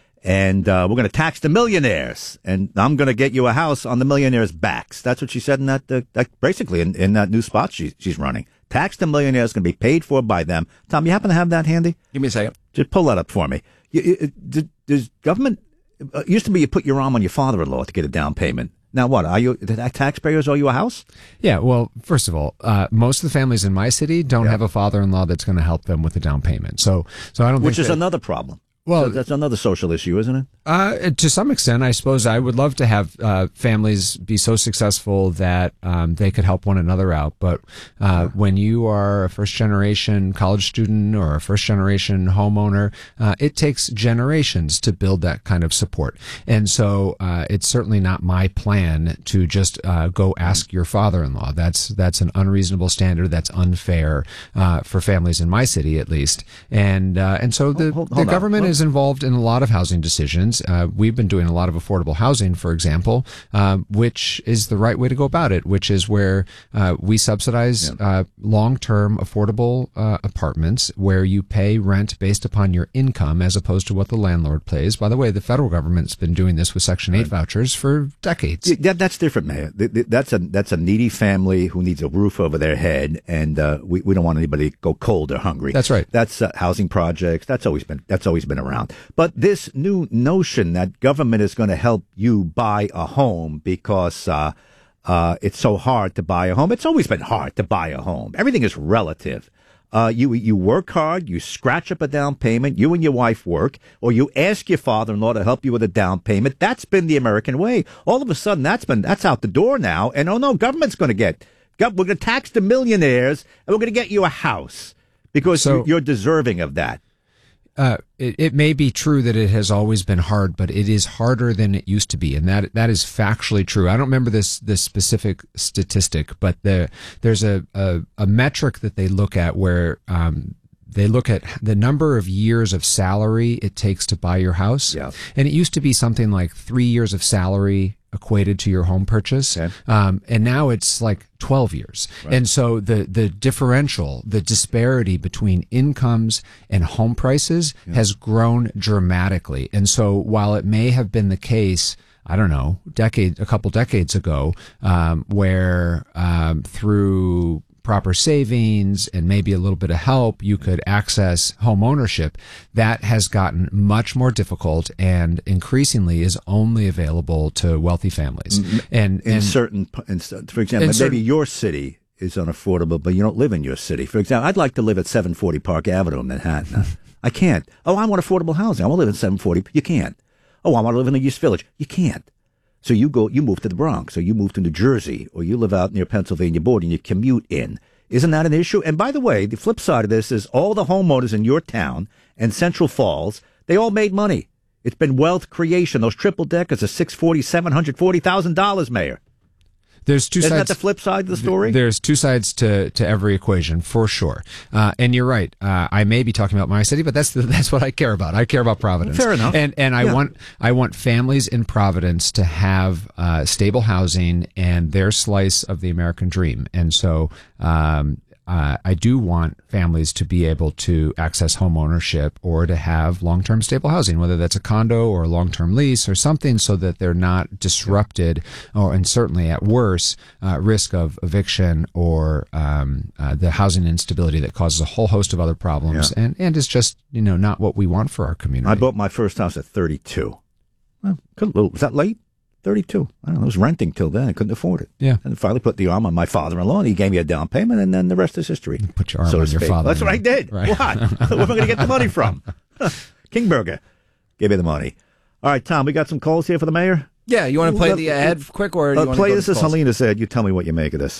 and uh, we're going to tax the millionaires, and I'm going to get you a house on the millionaires' backs." That's what she said in that, uh, that basically in, in that new spot she, she's running. Tax the millionaires, going to be paid for by them. Tom, you happen to have that handy? Give me a second. Just pull that up for me. You, you, does government, uh, used to be you put your arm on your father-in-law to get a down payment. Now what, are you, the taxpayers owe you a house? Yeah, well, first of all, uh, most of the families in my city don't yeah. have a father-in-law that's going to help them with a down payment. So, so I don't Which think is that, another problem. Well, so that's another social issue, isn't it? Uh, to some extent, I suppose I would love to have uh, families be so successful that um, they could help one another out. But uh, when you are a first-generation college student or a first-generation homeowner, uh, it takes generations to build that kind of support. And so uh, it's certainly not my plan to just uh, go ask your father-in-law. That's that's an unreasonable standard. That's unfair uh, for families in my city, at least. And uh, and so the, hold, hold the government on. is involved in a lot of housing decisions. Uh, we've been doing a lot of affordable housing, for example, uh, which is the right way to go about it, which is where uh, we subsidize yeah. uh, long-term affordable uh, apartments where you pay rent based upon your income as opposed to what the landlord pays. By the way, the federal government's been doing this with Section eight right. vouchers for decades. Yeah, that, that's different, Mayor. That's a that's a needy family who needs a roof over their head, and uh, we, we don't want anybody to go cold or hungry. That's right. That's uh, housing projects. That's always been that's always been around. But this new notion that government is going to help you buy a home because uh, uh, it's so hard to buy a home. It's always been hard to buy a home. Everything is relative. Uh, you you work hard, you scratch up a down payment, you and your wife work, or you ask your father-in-law to help you with a down payment. That's been the American way. All of a sudden, that's been that's out the door now. And oh no, government's going to get we're going to tax the millionaires, and we're going to get you a house because so, you're deserving of that. Uh, it, it may be true that it has always been hard, but it is harder than it used to be, and that that is factually true. I don't remember this this specific statistic, but the, there's a, a a metric that they look at where um, they look at the number of years of salary it takes to buy your house, yeah. and it used to be something like three years of salary equated to your home purchase. Okay. Um, and now it's like twelve years. Right. And so the, the differential, the disparity between incomes and home prices yeah. has grown dramatically. And so while it may have been the case, I don't know, decade, a couple decades ago, um, where, um, through proper savings and maybe a little bit of help, you could access home ownership. That has gotten much more difficult and increasingly is only available to wealthy families. Mm-hmm. And, in and certain, in, for example, maybe certain, your city is unaffordable, but you don't live in your city. For example, I'd like to live at seven forty Park Avenue in Manhattan. I can't. Oh, I want affordable housing. I want to live in seven forty. You can't. Oh, I want to live in the East Village. You can't. So you go, you move to the Bronx, or you move to New Jersey, or you live out near Pennsylvania border and you commute in. Isn't that an issue? And by the way, the flip side of this is all the homeowners in your town and Central Falls, they all made money. It's been wealth creation. Those triple deckers are six forty, seven hundred forty thousand dollars, Mayor. There's two Isn't sides. that the flip side of the story? There's two sides to, to every equation, for sure. Uh, and you're right. Uh, I may be talking about my city, but that's the, that's what I care about. I care about Providence. Fair enough. And and I yeah. want I want families in Providence to have uh, stable housing and their slice of the American dream. And so um, uh, I do want families to be able to access home ownership or to have long-term stable housing, whether that's a condo or a long-term lease or something, so that they're not disrupted or, and certainly at worst, uh, risk of eviction or um, uh, the housing instability that causes a whole host of other problems yeah. and, and is just, you know, not what we want for our community. I bought my first house at thirty-two. Well, could, was that late? thirty-two. I don't know. I was renting till then. I couldn't afford it. Yeah. And finally put the arm on my father-in-law, and he gave me a down payment, and then the rest is history. Put your arm so on your father. That's what I did. Right. What? Where am I going to get the money from? King Burger gave me the money. All right, Tom, we got some calls here for the mayor? Yeah, you want to play the ad quick, or do uh, you want play to go this to as calls? Helena said. You tell me what you make of this.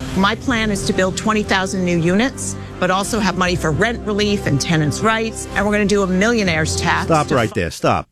My plan is to build twenty thousand new units, but also have money for rent relief and tenants' rights. And we're going to do a millionaire's tax. Stop right there. Stop.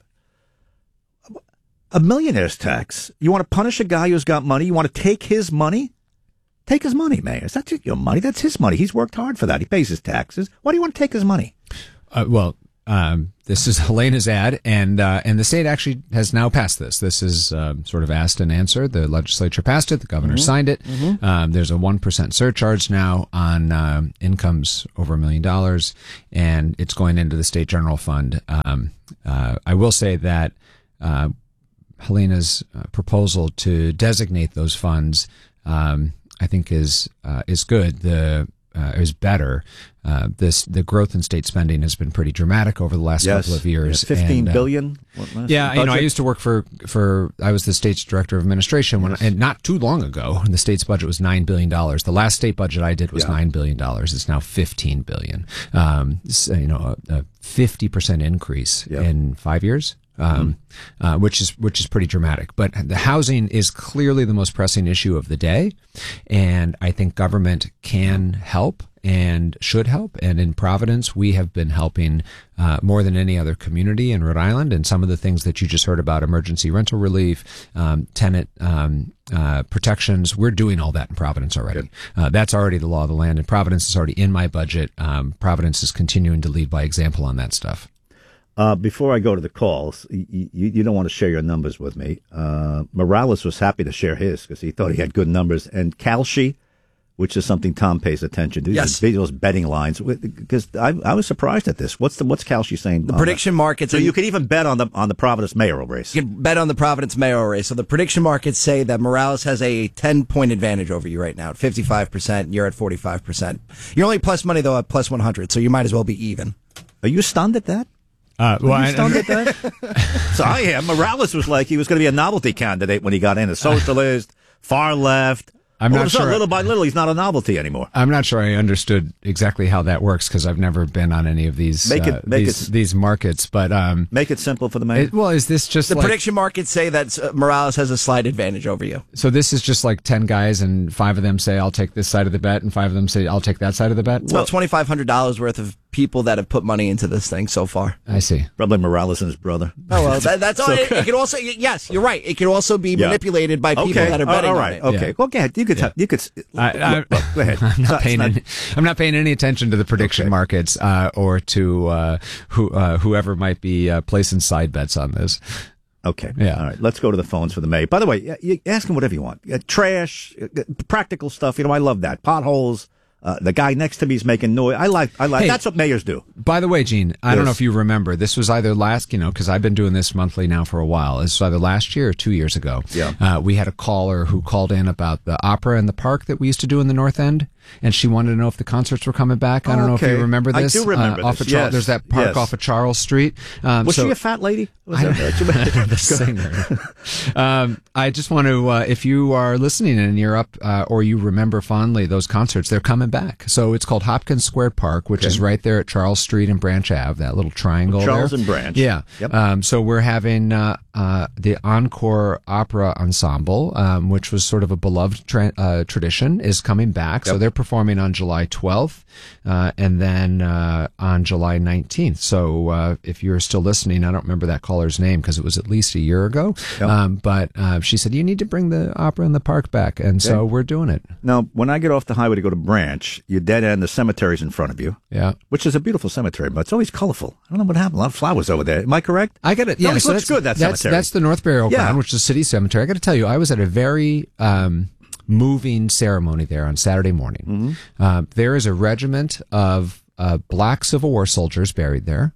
A millionaire's tax? You want to punish a guy who's got money? You want to take his money? Take his money, Mayor. Is that your money? That's his money. He's worked hard for that. He pays his taxes. Why do you want to take his money? Uh, well, um, this is Helena's ad, and uh, and the state actually has now passed this. This is um, sort of asked and answered. The legislature passed it. The governor Mm-hmm. signed it. Mm-hmm. Um, there's a one percent surcharge now on um, incomes over a million dollars, and it's going into the state general fund. Um, uh, I will say that uh, Helena's uh, proposal to designate those funds, um, I think, is uh, is good. The Uh, is better. Uh, this the growth in state spending has been pretty dramatic over the last Yes. couple of years. Yeah, fifteen and, uh, billion. What, last yeah, you know, I budget? used to work for for I was the state's director of administration when, and not too long ago, the state's budget was nine billion dollars. The last state budget I did was Yeah. nine billion dollars. It's now fifteen billion. Um, so, you know, a fifty percent increase Yeah. in five years. Um, uh, which is which is pretty dramatic. But the housing is clearly the most pressing issue of the day, and I think government can help and should help. And in Providence, we have been helping uh, more than any other community in Rhode Island. And some of the things that you just heard about, emergency rental relief, um, tenant um, uh, protections, we're doing all that in Providence already. Uh, that's already the law of the land, and Providence is already in my budget. Um, Providence is continuing to lead by example on that stuff. Uh, before I go to the calls, you, you, you don't want to share your numbers with me. Uh, Morales was happy to share his because he thought he had good numbers. And Kalshi, which is something Tom pays attention to. Yes. These those betting lines. Because I, I was surprised at this. What's the what's Kalshi saying? The prediction markets. So you could even bet on the on the Providence mayoral race. You can bet on the Providence mayoral race. So the prediction markets say that Morales has a ten-point advantage over you right now at fifty-five percent. You're at forty-five percent. You're only plus money, though, at plus one hundred, so you might as well be even. Are you stunned at that? Uh, well, Are you I- stunned at that? So I am. Morales was like he was going to be a novelty candidate when he got in, a socialist, far left. I'm All not of a sudden, sure- Little by little, he's not a novelty anymore. I'm not sure I understood exactly how that works because I've never been on any of these Make it- uh, make these, it- these markets. But um, Make it simple for the mayor. it, well, is this just The like, prediction markets say that uh, Morales has a slight advantage over you. so? This is just like ten guys, and five of them say I'll take this side of the bet, and five of them say I'll take that side of the bet. It's about twenty-five hundred dollars worth of people that have put money into this thing so far. I see. Probably Morales and his brother. Oh, well, that, that's all. So- It, it could also, yes, you're right. It could also be Yeah. manipulated by people Okay. that are All- betting all on right. it. Okay. Yeah. Well, go ahead. You could. You could. I, I, Look, look, go ahead. I'm It's not not- paying. it's not- Any, I'm not paying any attention to the prediction Okay. markets uh, or to uh, who uh, whoever might be uh, placing side bets on this. Okay. Yeah. All right. Let's go to the phones for the May. By the way, y- you ask him whatever you want. Uh, trash, uh, practical stuff. You know, I love that. Potholes. Uh, the guy next to me is making noise. I like. I like. Hey. That's what mayors do. By the way, Gene, I don't know Yes. if you remember. This was either last, you know, because I've been doing this monthly now for a while. This was either last year or two years ago. Yeah. Uh, we had a caller who called in about the opera in the park that we used to do in the North End, and she wanted to know if the concerts were coming back. I don't know if Okay. you remember I this. do remember uh, off this, of Char- yes. There's that park Yes. off of Charles Street. Um, Was so- she a fat lady? Was I don't that- know the singer. um, I just want to, uh, if you are listening and you're up, uh, or you remember fondly those concerts, they're coming back. So it's called Hopkins Square Park, which Okay. is right there at Charles Street and Branch Ave, that little triangle Charles there. and Branch. Yeah. Yep. Um, so we're having uh, uh, the Encore Opera Ensemble, um, which was sort of a beloved tra- uh, tradition, is coming back. So Yep. they're performing on July twelfth uh, and then uh, on July nineteenth. So uh, if you're still listening, I don't remember that caller's name because it was at least a year ago. Yep. Um, but uh, she said, you need to bring the opera in the park back. And so Okay. we're doing it. Now, when I get off the highway to go to Branch, you dead end. The cemetery's in front of you. Yeah. Which is a beautiful cemetery, but it's always colorful. I don't know what happened. A lot of flowers over there. Am I correct? I got it. It Yeah, always so looks that's good. That that's, cemetery. that's the North Burial Yeah. Ground, which is a city cemetery. I got to tell you, I was at a very um, moving ceremony there on Saturday morning. Mm-hmm. Uh, there is a regiment of uh, black Civil War soldiers buried there,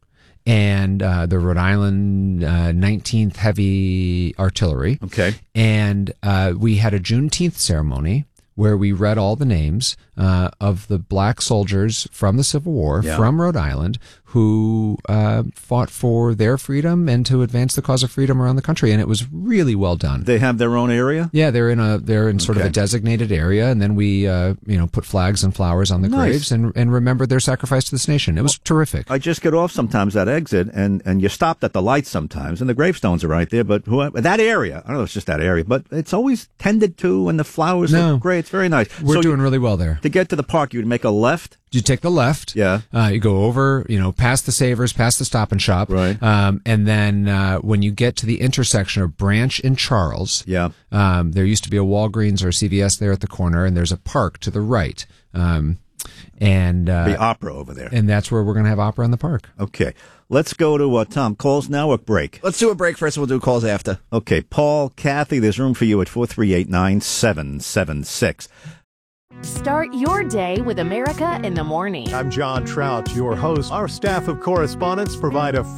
and uh, the Rhode Island uh, nineteenth Heavy Artillery. Okay. And uh, we had a Juneteenth ceremony where we read all the names uh, of the black soldiers from the Civil War Yeah. from Rhode Island who uh, fought for their freedom and to advance the cause of freedom around the country, and it was really well done. They have their own area? Yeah, they're in a they're in sort Okay. of a designated area, and then we uh, you know put flags and flowers on the Nice. graves and and remember their sacrifice to this nation. It was terrific. I just get off sometimes that exit, and, and you stopped at the lights sometimes, and the gravestones are right there. But whoever, that area, I don't know, it's just that area, but it's always tended to, and the flowers No. look great. It's very nice. We're So doing you, really well there. to get to the park, you would make a left. You take the left. Yeah. Uh, you go over, you know, past the Savers, past the Stop and Shop. Right. Um, and then uh, when you get to the intersection of Branch and Charles, Yeah. um, there used to be a Walgreens or a C V S there at the corner, and there's a park to the right. Um, and uh, The opera over there. And that's where we're going to have opera in the park. Okay. Let's go to uh, Tom. Calls now or break? Let's do a break first. We'll do calls after. Okay. Paul, Kathy, there's room for you at four three eight, nine seven seven six. Start your day with America in the Morning. I'm John Trout, your host. Our staff of correspondents provide a